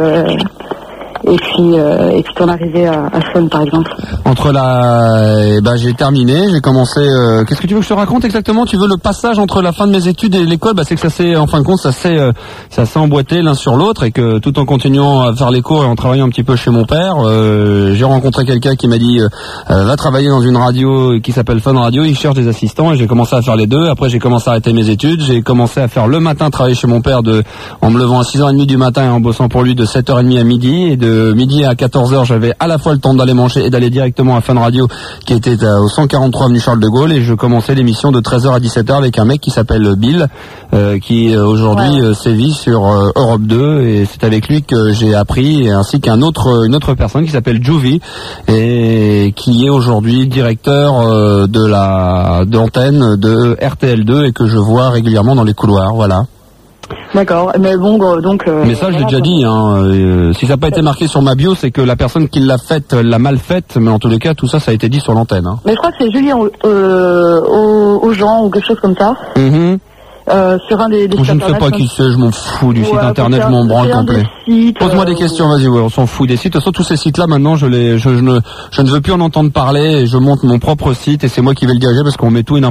ton arrivée à Saône, par exemple. Entre j'ai terminé, j'ai commencé. Qu'est-ce que tu veux que je te raconte exactement? Tu veux le passage entre la fin de mes études et l'école? Bah c'est que ça s'est, en fin de compte, ça s'est emboîté l'un sur l'autre et que tout en continuant à faire les cours et en travaillant un petit peu chez mon père, j'ai rencontré quelqu'un qui m'a dit va travailler dans une radio qui s'appelle Fun Radio. Il cherche des assistants et j'ai commencé à faire les deux. Après j'ai commencé à arrêter mes études. J'ai commencé à faire le matin travailler chez mon père en me levant à 6h30 du matin et en bossant pour lui de 7h30 à midi et de midi à 14h, j'avais à la fois le temps d'aller manger et d'aller directement à Fun Radio qui était au 143 avenue Charles de Gaulle et je commençais l'émission de 13h à 17h avec un mec qui s'appelle Bill qui aujourd'hui sévit sur Europe 2 et c'est avec lui que j'ai appris ainsi qu'une autre personne qui s'appelle Juvie et qui est aujourd'hui directeur d'antenne de RTL2 et que je vois régulièrement dans les couloirs, voilà. D'accord, mais bon, donc... mais ça, je l'ai déjà dit, hein. Si ça n'a pas été marqué sur ma bio, c'est que la personne qui l'a faite l'a mal faite, mais en tous les cas, tout ça, ça a été dit sur l'antenne. Hein. Mais je crois que c'est Julien aux gens ou quelque chose comme ça. Sur un des je ne sais pas qui c'est, je m'en fous du site internet, je m'en branle complet. Pose-moi des questions, vas-y, on s'en fout des sites. De toute façon, tous ces sites-là, maintenant, je ne veux plus en entendre parler et je monte mon propre site et c'est moi qui vais le diriger parce qu'on met tout et